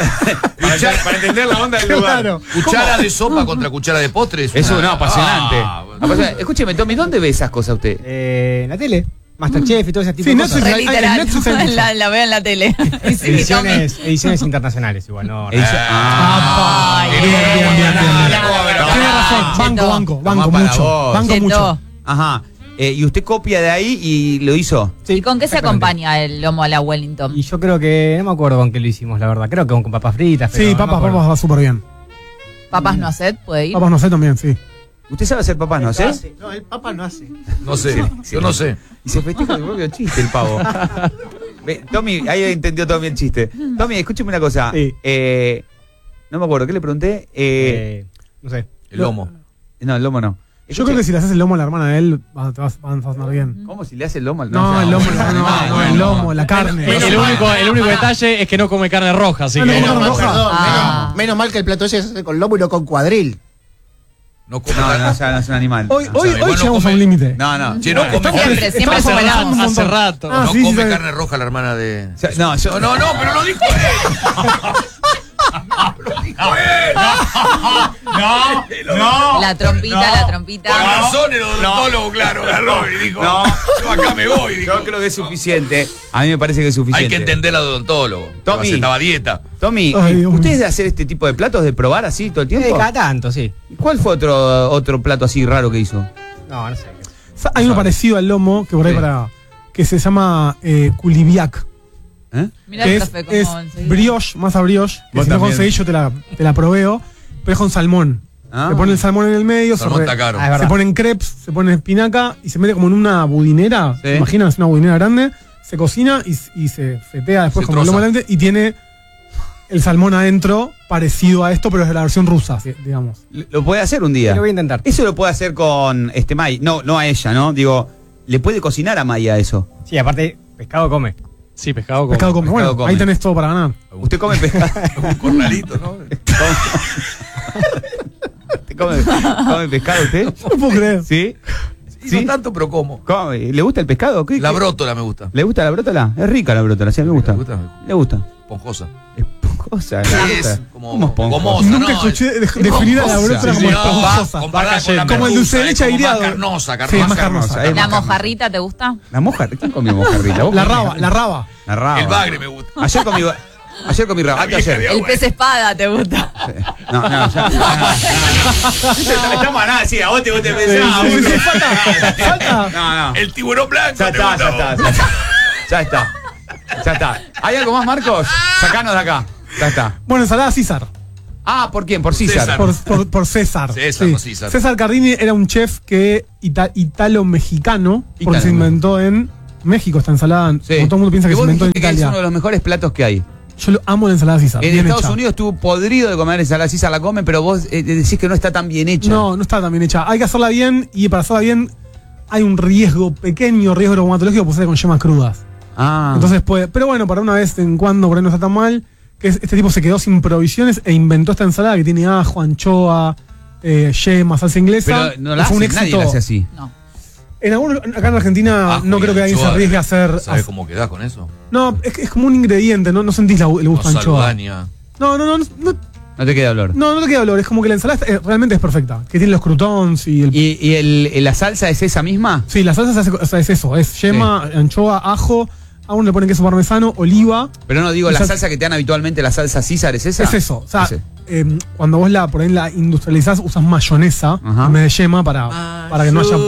cuchara, para entender la onda del Claro. cuchara de sopa contra cuchara de postres. Eso, no, apasionante. Ah, bueno. Apasionante. Escúcheme, Tommy, ¿dónde ve esas cosas usted? Eh, en la tele. Masterchef y todo ese tipo Sí, de Netflix. cosas. Re Ay, literal. en Netflix hay mucho. La, la veo en la tele. Y sí, Ediciones, ediciones internacionales igual, no. Edición- Ah, Ay, bien, bien, bien, bien, bien. ¿Cómo va a haber Tienes acá? razón. Banco, Cheto. banco, banco Tomá para mucho. vos. Banco Cheto. mucho. Ajá. Eh, y usted copia de ahí y lo hizo. ¿Y con qué se exactamente. acompaña el lomo a la Wellington? Y yo creo que, no me acuerdo con qué lo hicimos, la verdad. Creo que con, con papas fritas. pero Sí, no me papas, acuerdo. papas va súper bien. ¿Papas no haced? ¿Puede ir? Papas no sé también, sí. ¿Usted sabe hacer papás, no sé? Hace. No, el papa no hace. No sé, yo no sé. Y se festeja su propio chiste el pavo. Ve, Tommy, ahí entendió Tommy el chiste. Tommy, escúcheme una cosa. Sí. Eh, no me acuerdo, ¿qué le pregunté? Eh, Eh, no sé. El lomo. no, el lomo no. Yo creo que si le haces el lomo a la hermana de él, va- te vas, vas a sonar bien. ¿Cómo si le hace el lomo al No, el lomo, no, no, no, el lomo, la carne. El, el único, el único detalle es que no come carne roja, así Ah, que... no, Menos no, mal, roja. perdón, Ah. menos, menos mal que el plato ese se hace con lomo y no con cuadril. No come No, no, carne. o sea, no es un animal. Hoy, O hoy, sea, hoy igual no llegamos a come- un límite. No, no. Sí, no come Siempre, carne. siempre Estamos come avanzando carne. un hace montón. rato. Ah, No sí, sí, come sí. carne roja la hermana de. O sea, no, yo, No, no, no, pero lo dijo él. Lo dijo él. no. La trompita, la trompita. Con razón el odontólogo, claro, agarró y dijo, No. yo acá me voy. Dijo. Yo creo que es suficiente. A mí me parece que es suficiente. Hay que entender al odontólogo. Tommy. Estaba a dieta. Tommy, Ay, Dios ¿usted mío. es de hacer este tipo de platos, de probar así todo el Eh, tiempo? cada tanto, sí. ¿Cuál fue otro, otro plato así raro que hizo? No, no sé. Sa- Hay uno parecido al lomo, que por ahí Sí. para. que se llama eh, culibiac. ¿Eh? Mirá Que el es, profe, cómo es enseguida. brioche, masa brioche. Que Vos si no también. conseguís, yo te la, te la proveo. Pero es con salmón. Ah. Se pone el salmón en el medio, se, Salmón re- está caro. Ah, es verdad. se ponen crepes, se pone espinaca y se mete como en una budinera. Sí. ¿Se imaginan? Es una budinera grande. Se cocina y, y se fetea después Se como el lomo troza. adelante y tiene el salmón adentro parecido a esto, pero es de la versión rusa, sí, digamos. Lo puede hacer un día. Lo voy a intentar. Eso lo puede hacer con este May. No, no a ella, ¿no? Digo, le puede cocinar a Maya eso. Sí, aparte, pescado come. Sí, pescado con... Pescado come. pescado Bueno, come. ahí tenés todo para ganar. Usted come pescado. Un corralito, ¿no? ¿Usted come, come pescado usted? No puedo creer. ¿Sí? Y ¿Sí? no tanto, pero como. Come. ¿Le gusta el pescado? ¿Qué- La qué? brótola me gusta. ¿Le gusta la brótola? Es rica la brótola, sí, me gusta. ¿Le gusta? Le gusta. Esponjosa. Esponjosa. esponjosa. Sí, la es cosa. como ¿Cómo esponjosa? gomosa, Nunca no, escuché es- de- es definir a la gomosa. brótola Sí, como sí, no, va esponjosa. comparada con la Como el dulce de merluza, leche es como aireado. más carnosa, Sí, carnosa. más carnosa. es ¿La más carnosa. mojarrita te gusta? La mojarrita. ¿Quién comió mojarrita? ¿Vos La comiste? raba, la raba. La raba. El bagre me gusta. Ayer comí, ayer comí raba. La Antes vieja ayer. de El pez espada te gusta. No, no, ya. No, no, no. Estamos a nada, sí, a vos te, vos te pensás. Sí, sí, boludo. sí, falta, falta. No, no. El tiburón blanco. Ya te está, gusta ya a vos. está, ya está. Ya está. Ya está. ¿Hay algo más, Marcos? Sacanos de acá. Ya está. Bueno, ensalada César. Ah, ¿por quién? Por César. César. Por, por- por César. César, no César. César Cardini era un chef que ita- italo-mexicano, porque Italo. se inventó en México esta ensalada. Sí. Como todo el mundo piensa Y que se vos inventó en dijiste que es Italia. uno de los mejores platos que hay. Yo lo amo la ensalada César. En bien Estados hecha. Unidos estuvo podrido de comer ensalada César, la comen, pero vos eh, decís que no está tan bien hecha. No, no está tan bien hecha. Hay que hacerla bien y para hacerla bien hay un riesgo, pequeño riesgo aromatológico por hacerla con yemas crudas. Ah. Entonces puede. Pero bueno, para una vez en cuando por ahí no está tan mal. Que es- este tipo se quedó sin provisiones e inventó esta ensalada que tiene ajo, anchoa, eh, yema, salsa inglesa. pero no la Y fue un hace, nadie éxito. la hace así. No. En algunos, acá en Argentina Ajo no y creo que alguien se anchoa, arriesgue a hacer. ¿Sabes a- cómo quedás con eso? no, es, que es como un ingrediente, no, no sentís la- el O gusto de anchoa. saldaña. No, no, no, no, no, No te queda olor. no, no te queda olor. Es como que la ensalada está- eh, realmente es perfecta. Que tiene los croutons y el. ¿Y, y el, el- la salsa es esa misma? Sí, la salsa se hace- o sea, es eso: es yema, anchoa, ajo. A uno le ponen queso parmesano, oliva. Pero no digo, Y la sal- salsa que te dan habitualmente, la salsa César, ¿es esa? Es eso. O sea, Ese. eh, cuando vos la por ahí la industrializás, usas mayonesa Ajá. en vez de yema para, para que no haya.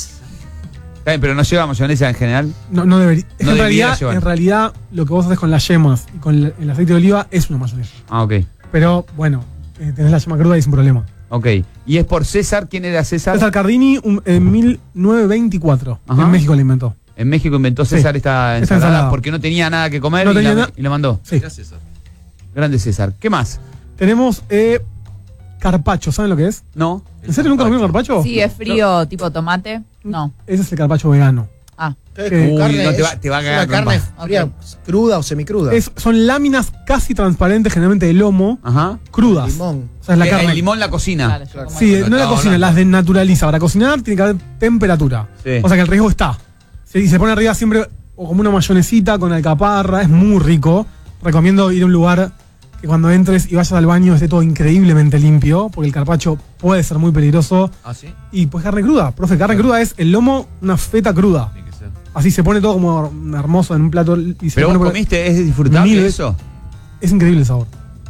Está bien, pero no lleva mayonesa en general. No, no debería. Es que No en, debiera realidad, llevar. en realidad, lo que vos haces con las yemas y con el, el aceite de oliva es una mayonesa. Ah, ok. Pero bueno, eh, tenés la yema cruda y sin problema. Ok. ¿Y es por César? ¿Quién era César? César Cardini un- en mil novecientos veinticuatro. Ajá. En México la inventó. En México inventó Sí. César esta Esta ensalada, ensalada. porque no tenía nada que comer No y, tenía la, nada. y la mandó. Sí. ¿Qué César? Grande César. ¿Qué más? Tenemos eh, carpacho. ¿Saben lo que es? No. ¿En serio nunca comieron carpacho? Sí, es frío tipo tomate. No. Ese es el carpacho vegano. Ah. Es Uy, como carne, no te es- va- te va a es cagar una carne trompa. fría, Ok. cruda o semicruda. Es- son láminas casi transparentes, generalmente de lomo, Ajá. crudas. Limón. O sea, es la Eh, carne. El limón la cocina. Claro, yo como Sí, eso. no la No, cocina, no. las desnaturaliza. Para cocinar tiene que haber temperatura. Sí. O sea que el riesgo está. Sí, y se pone arriba siempre o como una mayonesita con alcaparra, es muy rico. Recomiendo ir a un lugar que cuando entres y vayas al baño esté todo increíblemente limpio, porque el carpacho puede ser muy peligroso. Ah, sí. Y pues carne cruda, profe, carne cruda es el lomo, una feta cruda. Tiene que ser. Así se pone todo como hermoso en un plato y se Pero pone vos por- comiste, ¿es disfrutable Mil- eso? Es increíble el sabor.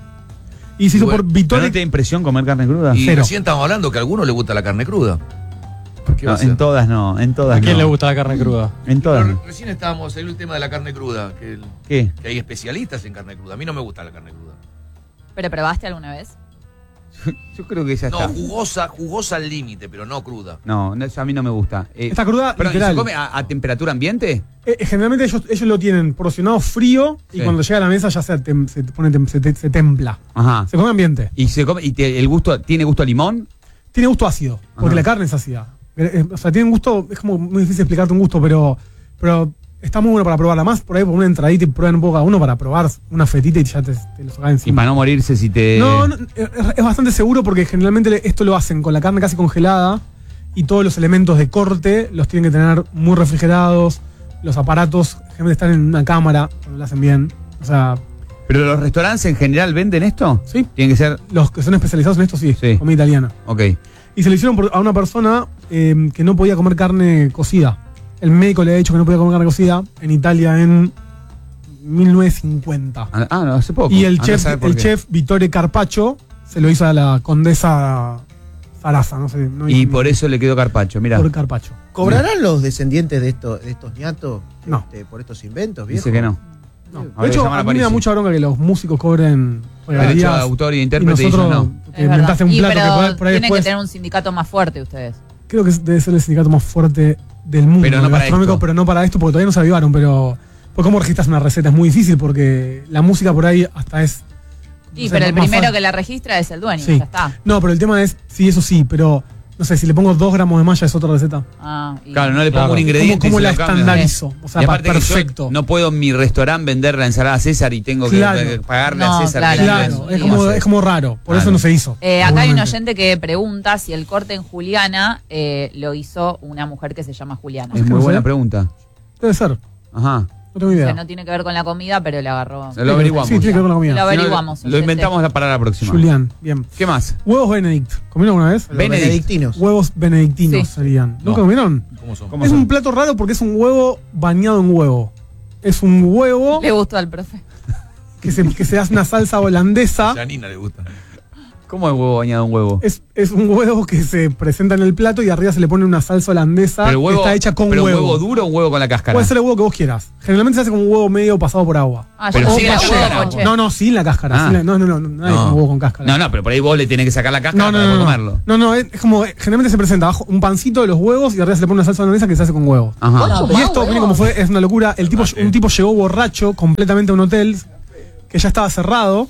Y se hizo bueno, por ¿No Vittore. te da impresión comer carne cruda? Y Cero. recién estamos hablando que a algunos le gusta la carne cruda. ¿Qué va No, a ser? en todas no, en todas ¿A quién no. le gusta la carne cruda? En todas Pero no. recién estábamos en el tema de la carne cruda, que, el- ¿Qué? que hay especialistas en carne cruda. A mí no me gusta la carne cruda. ¿Pero probaste alguna vez? Yo creo que ya No, está. jugosa, jugosa al límite, pero no cruda. No, no, eso a mí no me gusta. Eh, Está cruda, pero, ¿y literal. ¿se come a, a temperatura ambiente? Eh, generalmente ellos, ellos lo tienen porcionado frío y Sí. cuando llega a la mesa ya se, tem- se, pone tem- se, te- se templa. Ajá. Se come ambiente. ¿Y se come y te- el gusto tiene gusto a limón? Tiene gusto ácido, porque Ajá. la carne es ácida. Eh, eh, O sea, tiene un gusto, es como muy difícil explicarte un gusto, pero, pero está muy bueno para probarla. Más por ahí por una entradita y prueban un poco cada uno para probar una fetita y ya te, te lo sacas Y encima. para no morirse si te... No, no, es, es bastante seguro porque generalmente le- esto lo hacen con la carne casi congelada y todos los elementos de corte los tienen que tener muy refrigerados. Los aparatos generalmente están en una cámara cuando lo hacen bien. O sea, ¿Pero los restaurantes en general venden esto? sí, Tienen que ser... los que son especializados en esto sí, Sí. comida italiana. Ok. Y se lo hicieron por- a una persona eh, que no podía comer carne cocida. El médico le ha dicho que no podía comer carne cocida en Italia en mil novecientos cincuenta. Ah, ah, no, hace poco. Y el Andá a chef, saber por el qué. chef Vittore Carpaccio se lo hizo a la condesa Sarasa, no sé. No, Y por eso le quedó carpacho, mira. Por Carpaccio. ¿Cobrarán los descendientes de estos, de estos ñatos No. este, por estos inventos, viejo? Dice que no. No. Habría De que hecho, llamar a a mí me da Parisi. mucha bronca que los músicos cobren Derecho regalías. de autor y Y intérprete y ellos nosotros no. que Es verdad. inventaste un Y, plato pero que por ahí, por ahí tienen después. que tener un sindicato más fuerte ustedes. Creo que es- debe ser el sindicato más fuerte del mundo Pero no el para gastronómico, esto. pero no para esto porque todavía no se avivaron. Pero, pues ¿cómo registras una receta? Es muy difícil porque la música por ahí hasta es. Sí, no sé, pero el más primero fácil. que la registra es el dueño, Sí. ya está. No, pero el tema es, sí, eso sí, pero no sé, si le pongo dos gramos de malla es otra receta. Ah, y- Claro, no le pongo Claro. un ingrediente. ¿Cómo, cómo y la se lo cambio. estandarizo? O sea, Y pa- aparte que yo perfecto. no puedo en mi restaurante vender la ensalada César y tengo que Claro. eh, pagarle No, a César. claro. que la- Claro, ¿cómo es como, hacer? es como raro, por Claro. eso no se hizo. Eh, acá hay un Seguramente. oyente que pregunta si el corte en Juliana eh, lo hizo una mujer que se llama Juliana. Es muy No sé. buena pregunta. Debe ser. Ajá. No tengo idea. O sea, no tiene que ver con la comida, pero le agarró. Lo averiguamos. Sí, tiene que ver con la comida. Lo averiguamos. Si no, lo inventamos para la próxima. Julián, bien. ¿Qué más? Huevos Benedict. ¿Comieron alguna vez? Los Benedict. benedictinos. Huevos benedictinos Sí. serían. No. ¿Nunca comieron? ¿Cómo son? ¿Cómo Es son? un plato raro porque es un huevo bañado en huevo. Es un huevo Le gustó al profe. que se, que se hace una salsa holandesa. Ya a Nina le gusta. ¿Cómo es huevo bañado en huevo? Es, es un huevo que se presenta en el plato y arriba se le pone una salsa holandesa Pero huevo, que está hecha con pero huevo. huevo duro o huevo con la cáscara. Puede ser el huevo que vos quieras. Generalmente se hace con un huevo medio pasado por agua. Ah, Pero yo sin comí la huevo cáscara. con che. No, no, sin la cáscara. Ah. sin la- no, no, no, no, nadie No. come huevo con cáscara. No, no, pero por ahí vos le tenés que sacar la cáscara No, no, para no, poder no. comerlo. No, no, es, es como, eh, generalmente se presenta abajo un pancito de los huevos y arriba se le pone una salsa holandesa que se hace con huevos. Ajá. No, Y esto, miren cómo fue, es una locura. El tipo, Ah, sí. un tipo llegó borracho completamente a un hotel que ya estaba cerrado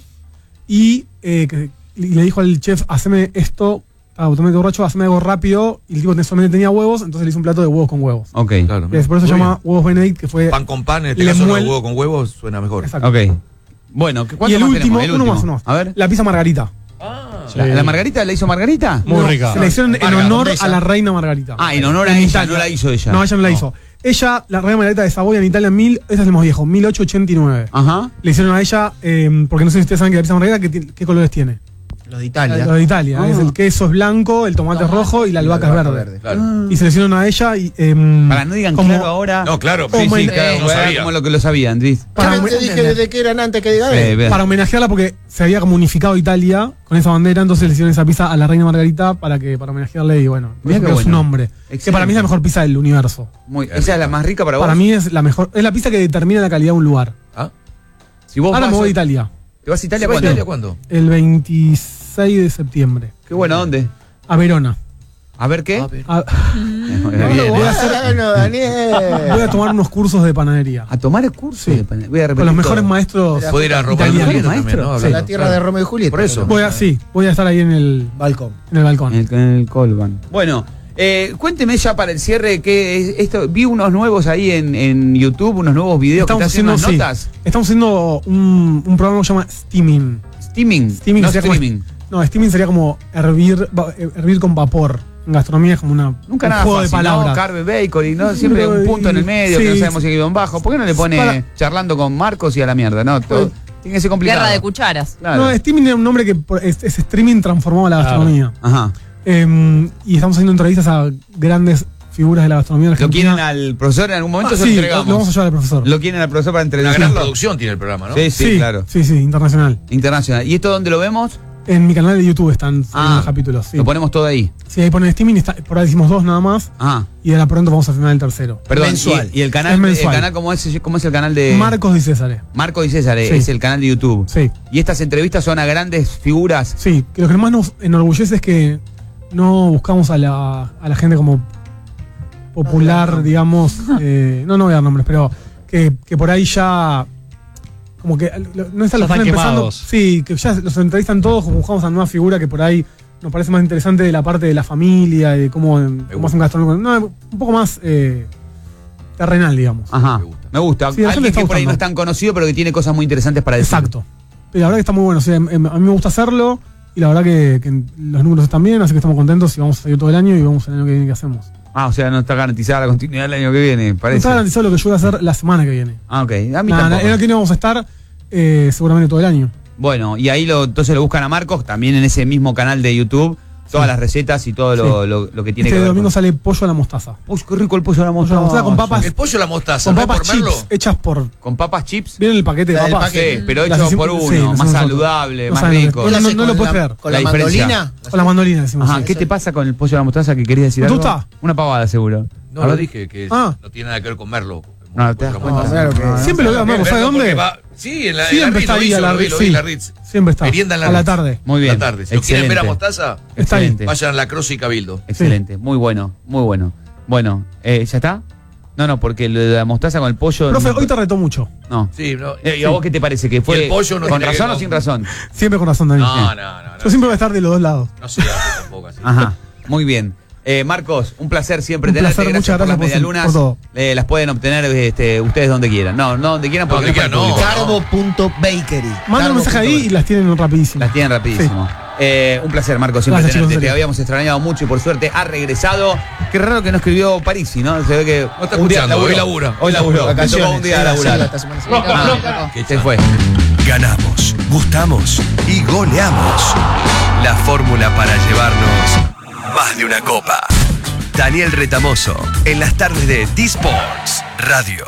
y eh, que- y le dijo al chef, haceme esto, estaba totalmente borracho, haceme algo rápido. Y el tipo solamente tenía huevos, entonces le hizo un plato de huevos con huevos. Ok. Claro. Y por eso se Muy llama bien. huevos Benedict, que fue... Pan con pan, en este Le caso no, muel- huevo con huevo suena mejor. Exacto. Ok. Bueno, ¿qué- Y ¿cuánto el más último, tenemos? El uno último. más, uno más. A ver. La pizza margarita. Ah, ¿La, la Margarita la hizo Margarita? Muy No, rica. Se la hicieron en Marga, honor bella. a la reina Margarita. Ah, en honor a En ella, Italia. no la hizo ella. No, ella no la hizo. Ella, la reina Margarita de Saboya en Italia, en mil, esa es el más viejo, mil ochocientos ochenta y nueve. Ajá. Le hicieron a ella, eh, porque no sé si ustedes saben que la pizza margarita, ¿qué, ti- qué colores tiene? Los de Italia. Lo de Italia. Ah. Es el queso es blanco, el tomate es rojo y la albahaca es verde. claro. Y se le hicieron a ella y... em, Para no digan como- claro ahora. No, claro. Oh sí, my sí, God. claro, Eh, no sabía. como lo que lo sabían, Andrés. para, Ya te dije desde que eran antes que diga Eh, él. vea. para homenajearla porque se había como unificado Italia con esa bandera, entonces le hicieron esa pizza a la reina Margarita para que para homenajearle y bueno, por Mirá eso qué quedó su bueno. nombre. Que Excelente. para mí es la mejor pizza del universo. Muy- ¿Esa es la más rica para vos? Para mí es la mejor, es la pizza que determina la calidad de un lugar. ¿Ah? Si vos Ahora vas me voy a a- Italia, ¿Te vas a Italia ¿Se va a cuándo? Italia cuándo? el veintiséis de septiembre, Qué bueno, ¿dónde? a Verona. A ver qué. A ver. A, Viene. voy a hacer- Bueno, Daniel. voy a tomar unos cursos de panadería. A tomar el curso. Sí. de pan- Voy a repetir Con los mejores todo. maestros. Puede ir a Roma Italiano. y Julieta también, maestro. ¿no? Sí. Hablando, La tierra claro. de Romeo y Julieta. Por eso. Voy a, sí, voy a estar ahí en el, Balcón. en el balcón. En el, en el Colban. Bueno, eh, cuénteme ya para el cierre que es esto. Vi unos nuevos ahí en, en YouTube, unos nuevos videos Estamos que están haciendo, haciendo sí, unas notas. estamos haciendo un, un programa que se llama Steaming. Steaming. Steaming no sería como- streaming. No, steaming sería como hervir, va- hervir con vapor. En gastronomía es como una, Nunca un nada juego fácil, de palabras. ¿no? Carve bacon y no siempre Pero, un punto en el medio sí, que no sabemos si hay guión bajo. ¿Por qué no le pone para- charlando con Marcos y a la mierda? No, todo, tiene que ser complicado. Guerra de cucharas. Claro. No, steaming era un nombre que por- es, es streaming transformado a la Claro. gastronomía. Ajá. Eh, y estamos haciendo entrevistas a grandes figuras de la gastronomía ¿Lo argentina. quieren al profesor en algún momento? Ah, se sí, lo lo, entregamos. lo vamos a llevar al profesor. ¿Lo quieren al profesor para Una gran entrevistarlo? producción tiene el programa, ¿no? Sí, sí, claro. Sí, sí, internacional. Internacional. ¿Y esto dónde lo vemos? En mi canal de YouTube están Ah, los capítulos. Sí. Lo ponemos todo ahí. Sí, ahí ponen streaming, está, por ahí hicimos dos nada más. Ah, Y ahora pronto vamos a filmar el tercero. perdón. Mensual. ¿Y, y el canal, Es el mensual. canal cómo es, cómo es el canal de Marcos y César. Marco y César? Sí. Es el canal de YouTube. Sí, Y estas entrevistas son a grandes figuras. sí. Que lo que más nos enorgullece es que no buscamos a la, a la gente como popular, digamos. eh, no, no voy a dar nombres, pero que, que por ahí ya. Como que lo- no están Ya los están están empezando. quemados. Sí, que ya los entrevistan todos, como buscamos a una nueva figura que por ahí nos parece más interesante de la parte de la familia, de cómo, cómo hace un gastrónomo. No, un poco más eh, terrenal, digamos. Ajá. Me gusta. Me gusta. Sí, a la gente Alguien le que está por ahí no es gustando. tan conocido, pero que tiene cosas muy interesantes para decir. Exacto. Pero la verdad que está muy bueno. O sea, em- em- a mí me gusta hacerlo y la verdad que, que los números están bien, así que estamos contentos y vamos a seguir todo el año y vamos el año que viene que hacemos. Ah, o sea, no está garantizada la continuidad del año que viene, No parece. está garantizado lo que yo voy a hacer la semana que viene. Ah, ok. A mí Nada, el tampoco. año que viene vamos a estar eh, seguramente todo el año. Bueno, y ahí lo, entonces lo buscan a Marcos, también en ese mismo canal de YouTube, todas Sí. las recetas y todo lo, Sí. lo- lo que tiene Este que ver. domingo con- sale pollo a la mostaza. Uy, qué rico el pollo a la Pollo a la mostaza con papas, El pollo a la mostaza, con ¿no es papas por Merlo? chips hechas por. Con papas chips. ¿Vieron el paquete de La del papas? paquete. Sí, pero Las hecho hicimos- por uno, sí, lo más hacemos nosotros. saludable, No más saben lo que- rico. No, no, haces no lo con puedes la- creer. Con La la, diferencia. mandolina. Con la mandolina decimos. Ajá, sí. ¿qué te pasa con el pollo a la mostaza que querías decir ¿No te algo? gusta? Una pavada, seguro. No, A lo ver. dije, que es- Ah. no tiene nada que ver con Merlo. No, te das Con la cuenta. No, claro que- No, no. Siempre lo veo a Marcos, ¿sabe Porque dónde? va- Sí, en la, en la Siempre Ritz, está lo ahí hizo, a la lo vi, Ritz, lo vi en sí. la Ritz. Siempre está. Merienda en la a la Ritz. tarde. Muy bien. La tarde. Si lo quieren ver a mostaza, Está ahí. Excelente. vayan a la Cruz y Cabildo. Excelente, muy bueno, muy bueno. Bueno, eh, ¿ya está? No, no, porque lo de la mostaza con el pollo. Profe, no, hoy te retó mucho. no. Sí, no, Eh, ¿Y a vos qué te parece? ¿Que fue el pollo no con tiene que- razón o sin razón? Siempre con razón, Dani. no, no, no, no. Yo siempre voy a estar de los dos lados. No se hace tampoco así. Ajá, muy bien. Eh, Marcos, un placer siempre Un tenerte. placer, gracias muchas por las gracias por- medialunas. por todo. Eh, las pueden obtener este, ustedes donde quieran. No, no donde quieran porque Donde no es para el quieran, no. público. Carbo.bakery. Manda un mensaje ahí y las tienen rapidísimo. Las tienen rapidísimo. Eh, un placer, Marco, siempre Gracias, tenerte. chicos, Te habíamos extrañado mucho y por suerte ha regresado. Qué raro que no escribió Parisi, ¿no? Se ve que No está un día escuchando, laburó. hoy labura. Hoy laburó. Me Vacaciones. tocó un día Sí, laburar. sí, esta semana sí. Ah, se fue. Ganamos, gustamos y goleamos. La fórmula para llevarnos más de una copa. Daniel Retamoso, en las tardes de D-Sports Radio.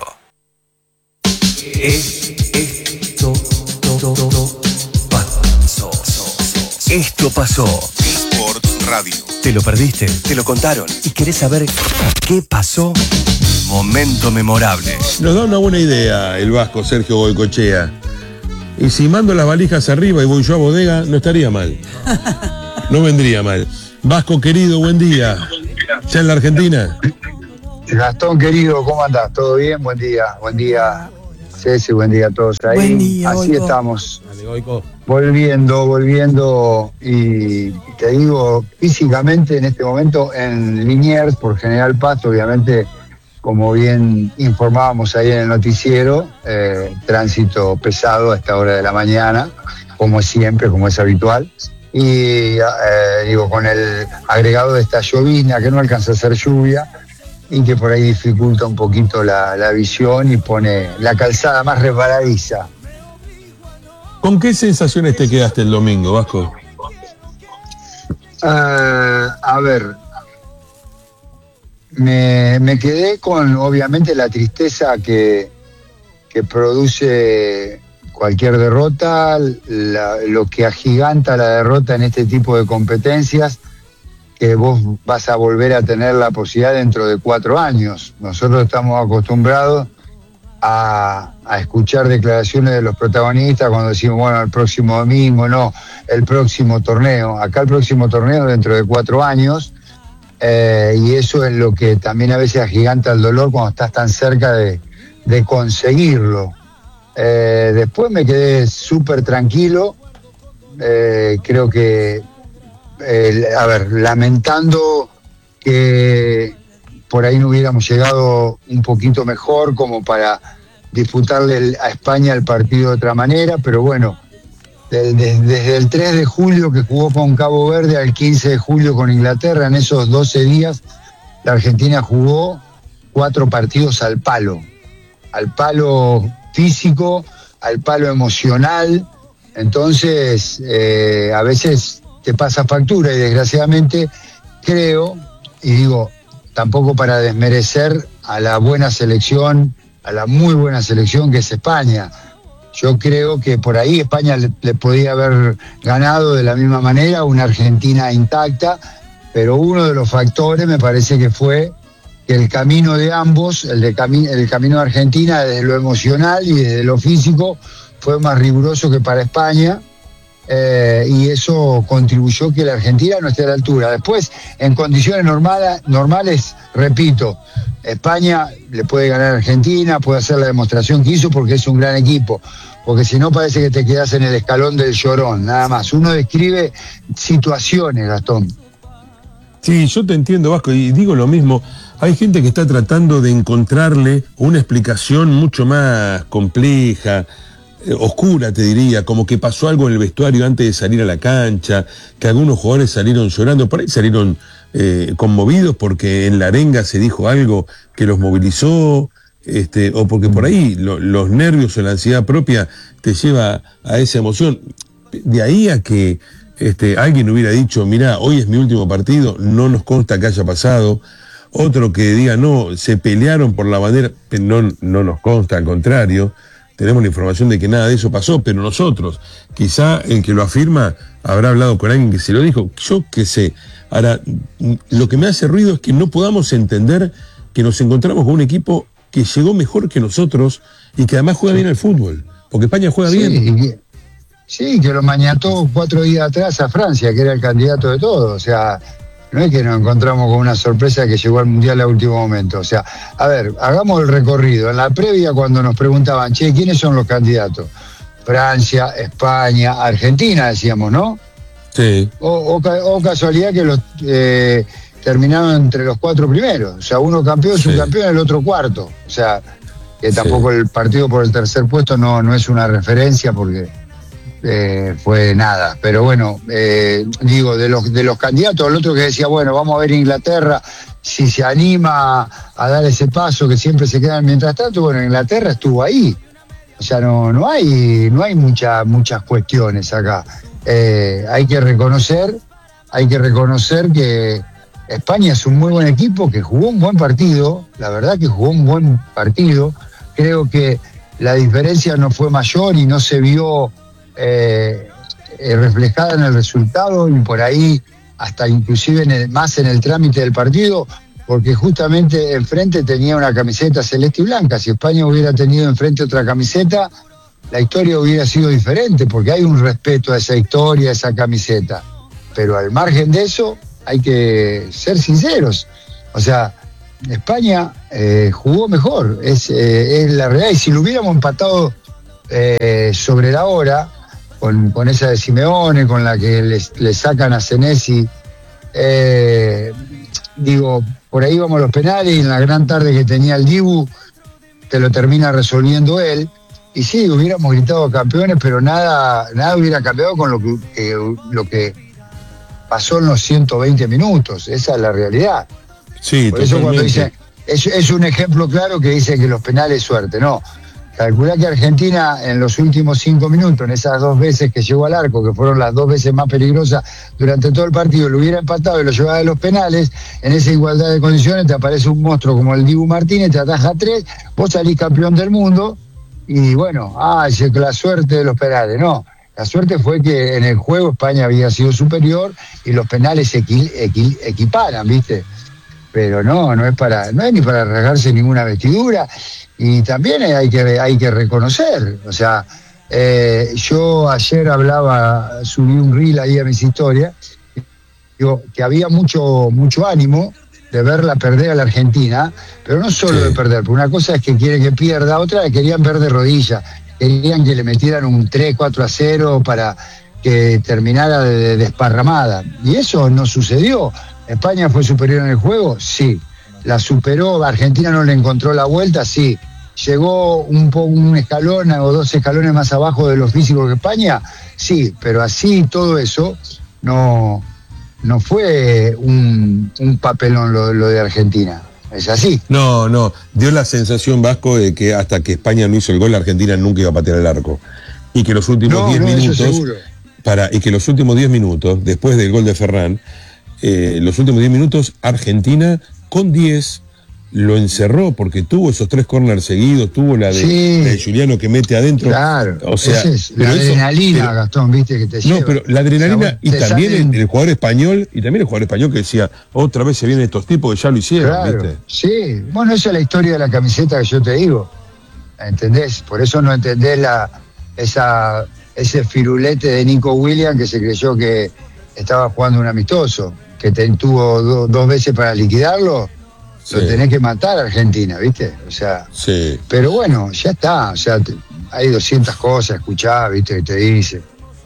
Esto pasó. Esto pasó. D-Sports Radio. ¿Te lo perdiste? ¿Te lo contaron? ¿Y querés saber qué pasó? Momento memorable. Nos da una buena idea el vasco Sergio Goicochea. Y si mando las valijas arriba y voy yo a bodega, no estaría mal. No vendría mal. Vasco querido, buen día. ¿Ya en la Argentina? Gastón querido, ¿cómo andás? ¿Todo bien? Buen día. Buen día, Ceci, buen día a todos ahí. Buen día, Así Goico. estamos. Dale, Goico. Volviendo, volviendo, y te digo, físicamente en este momento en Liniers, por General Paz, obviamente, como bien informábamos ahí en el noticiero, eh, tránsito pesado a esta hora de la mañana, como siempre, como es habitual. Y eh, digo, con el agregado de esta llovizna que no alcanza a ser lluvia y que por ahí dificulta un poquito la, la visión y pone la calzada más resbaladiza. ¿Con qué sensaciones te quedaste el domingo, Vasco? Uh, a ver, me, me quedé con obviamente la tristeza que, que produce cualquier derrota, la, lo que agiganta la derrota en este tipo de competencias, que vos vas a volver a tener la posibilidad dentro de cuatro años. Nosotros estamos acostumbrados a, a escuchar declaraciones de los protagonistas cuando decimos, bueno, el próximo domingo, no, el próximo torneo. Acá el próximo torneo dentro de cuatro años, eh, y eso es lo que también a veces agiganta el dolor cuando estás tan cerca de, de conseguirlo. Eh, después me quedé súper tranquilo, eh, creo que, eh, a ver, lamentando que por ahí no hubiéramos llegado un poquito mejor como para disputarle el, a España el partido de otra manera, pero bueno, de, de, desde el tres de julio que jugó con Cabo Verde al quince de julio con Inglaterra, en esos doce días, la Argentina jugó cuatro partidos al palo, al palo físico, al palo emocional. Entonces eh, a veces te pasa factura y desgraciadamente creo, y digo, tampoco para desmerecer a la buena selección, a la muy buena selección que es España. Yo creo que por ahí España le, le podía haber ganado de la misma manera, una Argentina intacta, pero uno de los factores me parece que fue que el camino de ambos, el, de cami- el camino de Argentina desde lo emocional y desde lo físico, fue más riguroso que para España, eh, y eso contribuyó que la Argentina no esté a la altura. Después, en condiciones normales, normales, repito, España le puede ganar a Argentina, puede hacer la demostración que hizo porque es un gran equipo, porque si no parece que te quedas en el escalón del llorón, nada más. Uno describe situaciones, Gastón. Sí, yo te entiendo, Vasco, y digo lo mismo. Hay gente que está tratando de encontrarle una explicación mucho más compleja, eh, oscura, te diría, como que pasó algo en el vestuario antes de salir a la cancha, que algunos jugadores salieron llorando, por ahí salieron eh, conmovidos porque en la arenga se dijo algo que los movilizó, este, o porque por ahí lo, los nervios o la ansiedad propia te lleva a esa emoción. De ahí a que este, alguien hubiera dicho, mirá, hoy es mi último partido, no nos consta que haya pasado. Otro que diga, no, se pelearon por la bandera, no, no nos consta, al contrario, tenemos la información de que nada de eso pasó, pero nosotros, quizá el que lo afirma habrá hablado con alguien que se lo dijo, yo qué sé. Ahora, lo que me hace ruido es que no podamos entender que nos encontramos con un equipo que llegó mejor que nosotros y que además juega bien al fútbol, porque España juega Sí, bien. que- sí, que lo mañató cuatro días atrás a Francia, que era el candidato de todo, o sea... No es que nos encontramos con una sorpresa que llegó al Mundial a último momento. O sea, a ver, hagamos el recorrido. En la previa, cuando nos preguntaban, che, ¿quiénes son los candidatos? Francia, España, Argentina, decíamos, ¿no? Sí. O, o, ca- o casualidad que los eh, terminaron entre los cuatro primeros. O sea, uno campeón, Sí. subcampeón, el otro cuarto. O sea, que tampoco el partido por el tercer puesto no, no es una referencia porque eh, fue nada. Pero bueno, eh, digo, de los, de los candidatos, el otro que decía, bueno, vamos a ver Inglaterra, si se anima a dar ese paso que siempre se quedan mientras tanto, bueno, Inglaterra estuvo ahí. O sea, no, no hay, no hay mucha, muchas cuestiones acá. Eh, hay que reconocer, hay que reconocer que España es un muy buen equipo, que jugó un buen partido, la verdad que jugó un buen partido. Creo que la diferencia no fue mayor y no se vio eh, eh, reflejada en el resultado, y por ahí hasta inclusive en el, más en el trámite del partido, porque justamente enfrente tenía una camiseta celeste y blanca. Si España hubiera tenido enfrente otra camiseta, la historia hubiera sido diferente, porque hay un respeto a esa historia, a esa camiseta. Pero al margen de eso, hay que ser sinceros. O sea, España eh, jugó mejor, es, eh, es la realidad. Y si lo hubiéramos empatado eh, sobre la hora, con, con esa de Simeone, con la que le les sacan a Senesi, eh, digo, por ahí vamos a los penales, y en la gran tarde que tenía el Dibu, te lo termina resolviendo él. Y sí, hubiéramos gritado campeones, pero nada, nada hubiera cambiado con lo que, que, lo que pasó en los ciento veinte minutos. Esa es la realidad. Sí, por eso cuando dicen, es, es un ejemplo claro que dice que los penales es suerte. No, calculá que Argentina en los últimos cinco minutos, en esas dos veces que llegó al arco, que fueron las dos veces más peligrosas durante todo el partido, lo hubiera empatado y lo llevaba de los penales. En esa igualdad de condiciones te aparece un monstruo como el Dibu Martínez, te ataja tres, vos salís campeón del mundo. Y bueno, ah, la suerte de los penales. No, la suerte fue que en el juego España había sido superior y los penales se equi, equi, equiparan, ¿viste? Pero no, no es para, no es ni para rasgarse ninguna vestidura. Y también hay que, hay que reconocer, o sea, eh, yo ayer hablaba, subí un reel ahí a mis historias, digo, que había mucho, mucho ánimo de verla perder a la Argentina, pero no solo sí. de perder, porque una cosa es que quiere que pierda, otra es que querían ver de rodillas, querían que le metieran un tres, cuatro a cero para que terminara de, de desparramada, y eso no sucedió. ¿España fue superior en el juego? Sí. ¿La superó? ¿Argentina no le encontró la vuelta? Sí. ¿Llegó un, po, un escalón o dos escalones más abajo de lo físico que España? Sí, pero así todo eso no... No fue un, un papelón lo, lo de Argentina, es así. No, no, dio la sensación, Vasco, de que hasta que España no hizo el gol, la Argentina nunca iba a patear el arco. Y que los últimos diez no, no, minutos, para, y que los últimos diez minutos, después del gol de Ferran, eh, los últimos diez minutos, Argentina con diez lo encerró, porque tuvo esos tres corners seguidos, tuvo la de, sí. la de Juliano que mete adentro. Claro, o sea, es la adrenalina, eso, pero, Gastón, viste que te No, lleva. pero la adrenalina, o sea, y también salen... el, el jugador español, y también el jugador español que decía, otra vez se vienen estos tipos que ya lo hicieron, claro, ¿viste? Sí, bueno, esa es la historia de la camiseta que yo te digo, ¿entendés? Por eso no entendés la, esa, ese firulete de Nico Williams que se creyó que estaba jugando un amistoso, que te, tuvo do, dos veces para liquidarlo. Sí. Lo tenés que matar a Argentina, ¿viste? O sea, sí. Pero bueno, ya está, o sea, te, hay doscientas cosas, escuchá, ¿viste? Que te dice.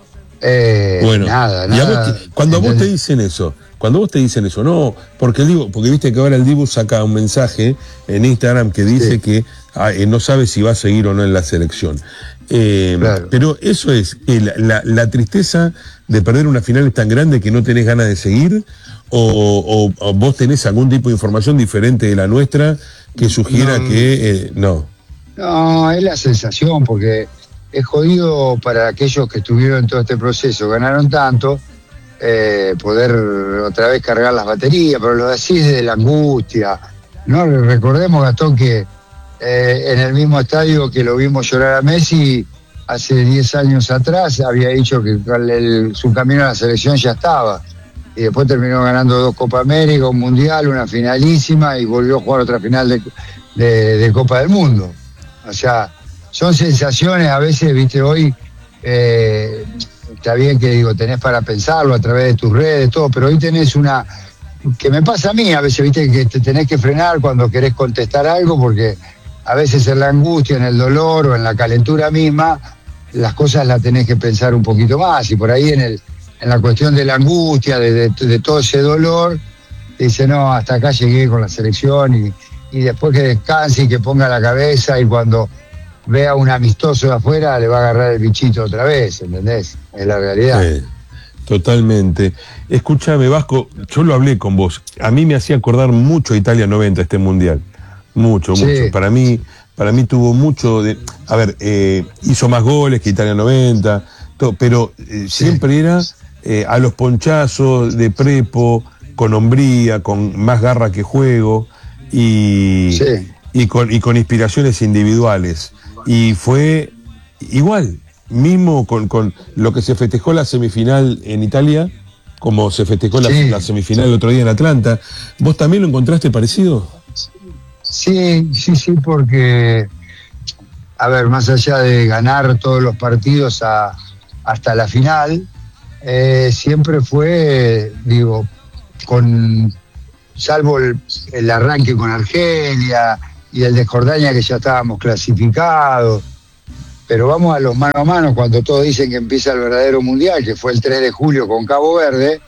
Eh, bueno, nada, nada. Y a vos te, cuando a vos te dicen eso, cuando vos te dicen eso, no, porque el Dibu, porque viste que ahora el Dibu saca un mensaje en Instagram que dice sí. que ah, eh, no sabe si va a seguir o no en la selección. Eh, claro. Pero eso es, eh, la, la, la tristeza de perder una final es tan grande que no tenés ganas de seguir. O, o, o vos tenés algún tipo de información diferente de la nuestra que sugiera no, que eh, no. No, es la sensación, porque es jodido para aquellos que estuvieron en todo este proceso, ganaron tanto, eh, poder otra vez cargar las baterías, pero lo decís de la angustia. No recordemos, Gastón, que eh, en el mismo estadio que lo vimos llorar a Messi hace diez años atrás, había dicho que el, su camino a la selección ya estaba. Y después terminó ganando dos Copa América, un Mundial, una finalísima, y volvió a jugar otra final de, de, de Copa del Mundo. O sea, son sensaciones a veces, viste, hoy eh, está bien que digo, tenés para pensarlo a través de tus redes, todo, pero hoy tenés una, que me pasa a mí a veces, viste, que te tenés que frenar cuando querés contestar algo, porque a veces en la angustia, en el dolor o en la calentura misma, las cosas las tenés que pensar un poquito más, y por ahí en el en la cuestión de la angustia, de, de, de todo ese dolor, dice, no, hasta acá llegué con la selección, y, y después que descanse y que ponga la cabeza, y cuando vea un amistoso de afuera, le va a agarrar el bichito otra vez, ¿entendés? Es la realidad. Sí, totalmente. Escúchame, Vasco, yo lo hablé con vos. A mí me hacía acordar mucho a Italia noventa este mundial. Mucho, Sí. mucho. Para mí, para mí tuvo mucho de. A ver, eh, hizo más goles que Italia noventa, todo, pero eh, Sí. siempre era eh, a los ponchazos de prepo, con hombría, con más garra que juego y, Sí. y, con, y con inspiraciones individuales. Y fue igual, mismo con, con lo que se festejó la semifinal en Italia, como se festejó la, Sí. la semifinal el otro día en Atlanta. ¿Vos también lo encontraste parecido? Sí, sí, sí, porque, a ver, más allá de ganar todos los partidos a- hasta la final, eh, siempre fue, digo, con salvo el, el arranque con Argelia y el de Jordania, que ya estábamos clasificados, pero vamos a los mano a mano cuando todos dicen que empieza el verdadero mundial, que fue el tres de julio con Cabo Verde.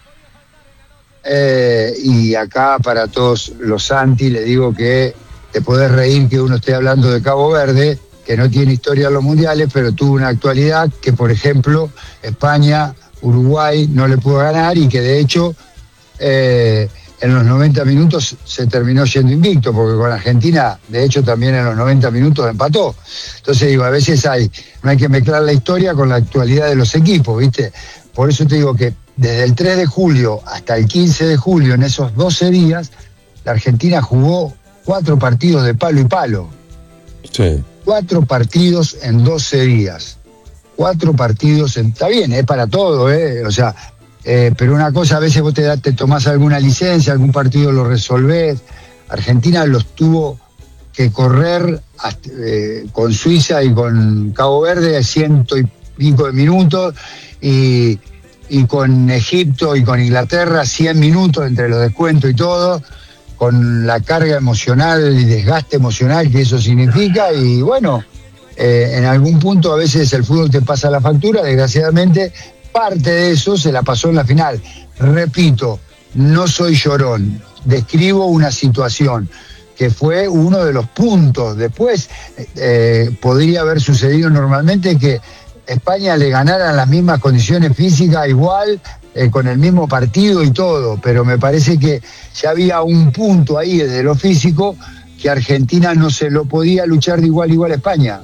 Eh, y acá para todos los Santi le digo que te podés reír que uno esté hablando de Cabo Verde, que no tiene historia en los mundiales, pero tuvo una actualidad que, por ejemplo, España, Uruguay no le pudo ganar y que de hecho eh, en los noventa minutos se terminó yendo invicto, porque con Argentina, de hecho, también en los noventa minutos empató. Entonces digo, a veces hay, no hay que mezclar la historia con la actualidad de los equipos, ¿viste? Por eso te digo que desde el tres de julio hasta el quince de julio, en esos doce días, la Argentina jugó cuatro partidos de palo y palo. Sí. Cuatro partidos en doce días. Cuatro partidos en... Está bien, es para todo, ¿eh? O sea, eh, pero una cosa, a veces vos te, da, te tomás alguna licencia, algún partido lo resolvés. Argentina los tuvo que correr hasta, eh, con Suiza y con Cabo Verde ciento y pico de minutos y, y con Egipto y con Inglaterra cien minutos entre los descuentos y todo, con la carga emocional y desgaste emocional que eso significa. Y bueno, eh, en algún punto a veces el fútbol te pasa la factura, desgraciadamente parte de eso se la pasó en la final. Repito, no soy llorón, describo una situación que fue uno de los puntos. Después eh, podría haber sucedido normalmente que España le ganara en las mismas condiciones físicas igual, eh, con el mismo partido y todo, pero me parece que ya había un punto ahí desde lo físico que Argentina no se lo podía luchar de igual a igual a España.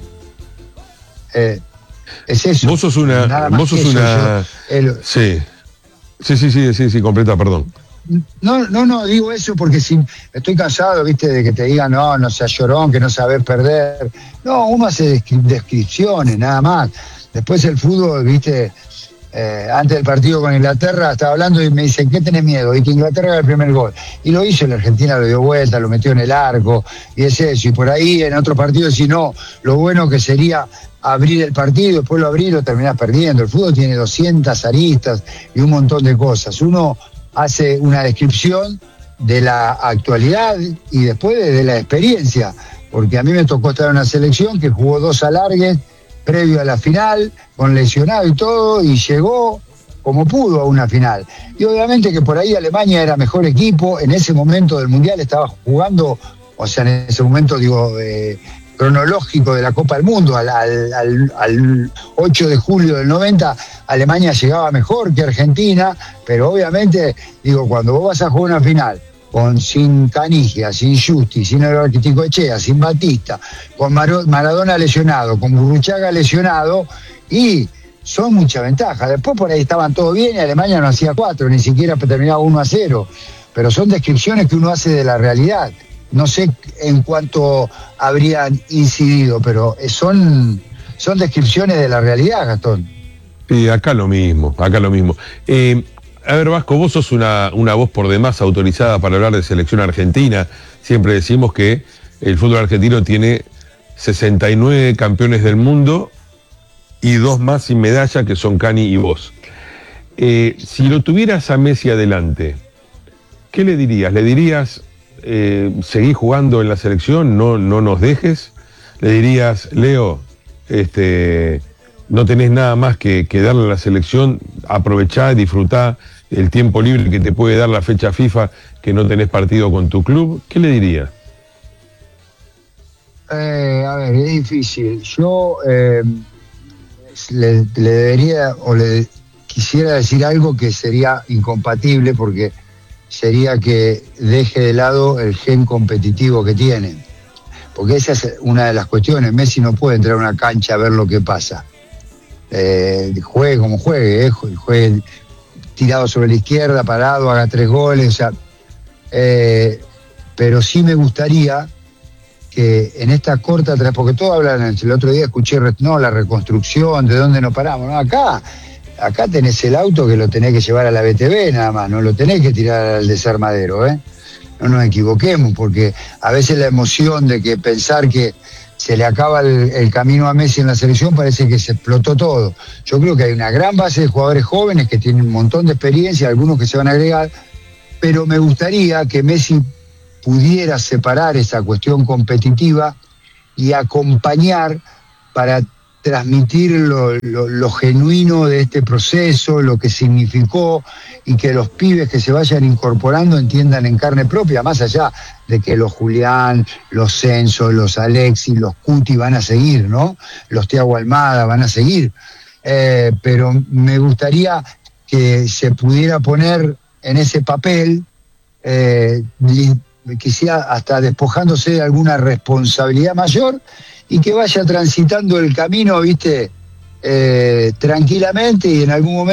Eh, es eso. Vos sos una... Nada más Vos sos que eso, una... yo, el- Sí. Sí, sí, sí, sí, sí, completa, perdón. No, no, no, digo eso porque si estoy cansado, viste, de que te digan, no, no seas llorón, que no sabes perder. No, uno hace descri- descripciones, nada más. Después el fútbol, viste, eh, antes del partido con Inglaterra, estaba hablando y me dicen, ¿qué tenés miedo? Y que Inglaterra haga el primer gol. Y lo hizo, la Argentina lo dio vuelta, lo metió en el arco, y es eso. Y por ahí en otro partido, si no, lo bueno que sería abrir el partido, después lo abrir y lo terminás perdiendo. El fútbol tiene doscientas aristas y un montón de cosas. Uno hace una descripción de la actualidad y después de, de la experiencia, porque a mí me tocó estar en una selección que jugó dos alargues previo a la final, con lesionado y todo, y llegó como pudo a una final. Y obviamente que por ahí Alemania era mejor equipo, en ese momento del Mundial estaba jugando, o sea, en ese momento, digo, eh, cronológico de la Copa del Mundo, al, al, al, al ocho de julio del noventa, Alemania llegaba mejor que Argentina, pero obviamente, digo, cuando vos vas a jugar una final, con sin Canigia, sin Justi, sin el Arquitico Echea, sin Batista, con Mar- Maradona lesionado, con Burruchaga lesionado, y son mucha ventaja. Después por ahí estaban todos bien y Alemania no hacía cuatro, ni siquiera terminaba uno a cero, pero son descripciones que uno hace de la realidad. No sé en cuánto habrían incidido, pero son, son descripciones de la realidad, Gastón. Sí, acá lo mismo, acá lo mismo. Eh, a ver, Vasco, vos sos una, una voz por demás autorizada para hablar de selección argentina. Siempre decimos que el fútbol argentino tiene sesenta y nueve campeones del mundo y dos más sin medalla, que son Cani y vos. Eh, si lo tuvieras a Messi adelante, ¿qué le dirías? ¿Le dirías, eh, seguí jugando en la selección, no, no nos dejes? ¿Le dirías, Leo, este... no tenés nada más que, que darle a la selección, aprovechá y disfrutá el tiempo libre que te puede dar la fecha FIFA, que no tenés partido con tu club? ¿Qué le dirías? Eh, a ver, es difícil. Yo eh, le, le debería o le quisiera decir algo que sería incompatible, porque sería que deje de lado el gen competitivo que tiene. Porque esa es una de las cuestiones. Messi no puede entrar a una cancha a ver lo que pasa. Eh, juegue como juegue, eh, juegue tirado sobre la izquierda, parado, haga tres goles, o sea, eh, pero sí me gustaría que en esta corta, porque todos hablan, el otro día escuché, no, la reconstrucción, de dónde nos paramos, no, acá, acá tenés el auto que lo tenés que llevar a la B T V nada más, no lo tenés que tirar al desarmadero, ¿eh? No nos equivoquemos, porque a veces la emoción de que pensar que se le acaba el, el camino a Messi en la selección, parece que se explotó todo. Yo creo que hay una gran base de jugadores jóvenes que tienen un montón de experiencia, algunos que se van a agregar, pero me gustaría que Messi pudiera separar esa cuestión competitiva y acompañar para transmitir lo, lo, lo genuino de este proceso, lo que significó, y que los pibes que se vayan incorporando entiendan en carne propia, más allá de que los Julián, los Censo, los Alexis, los Cuti van a seguir, ¿no? Los Thiago Almada van a seguir. Eh, pero me gustaría que se pudiera poner en ese papel, eh, quizá hasta despojándose de alguna responsabilidad mayor, y que vaya transitando el camino, viste, eh, tranquilamente, y en algún momento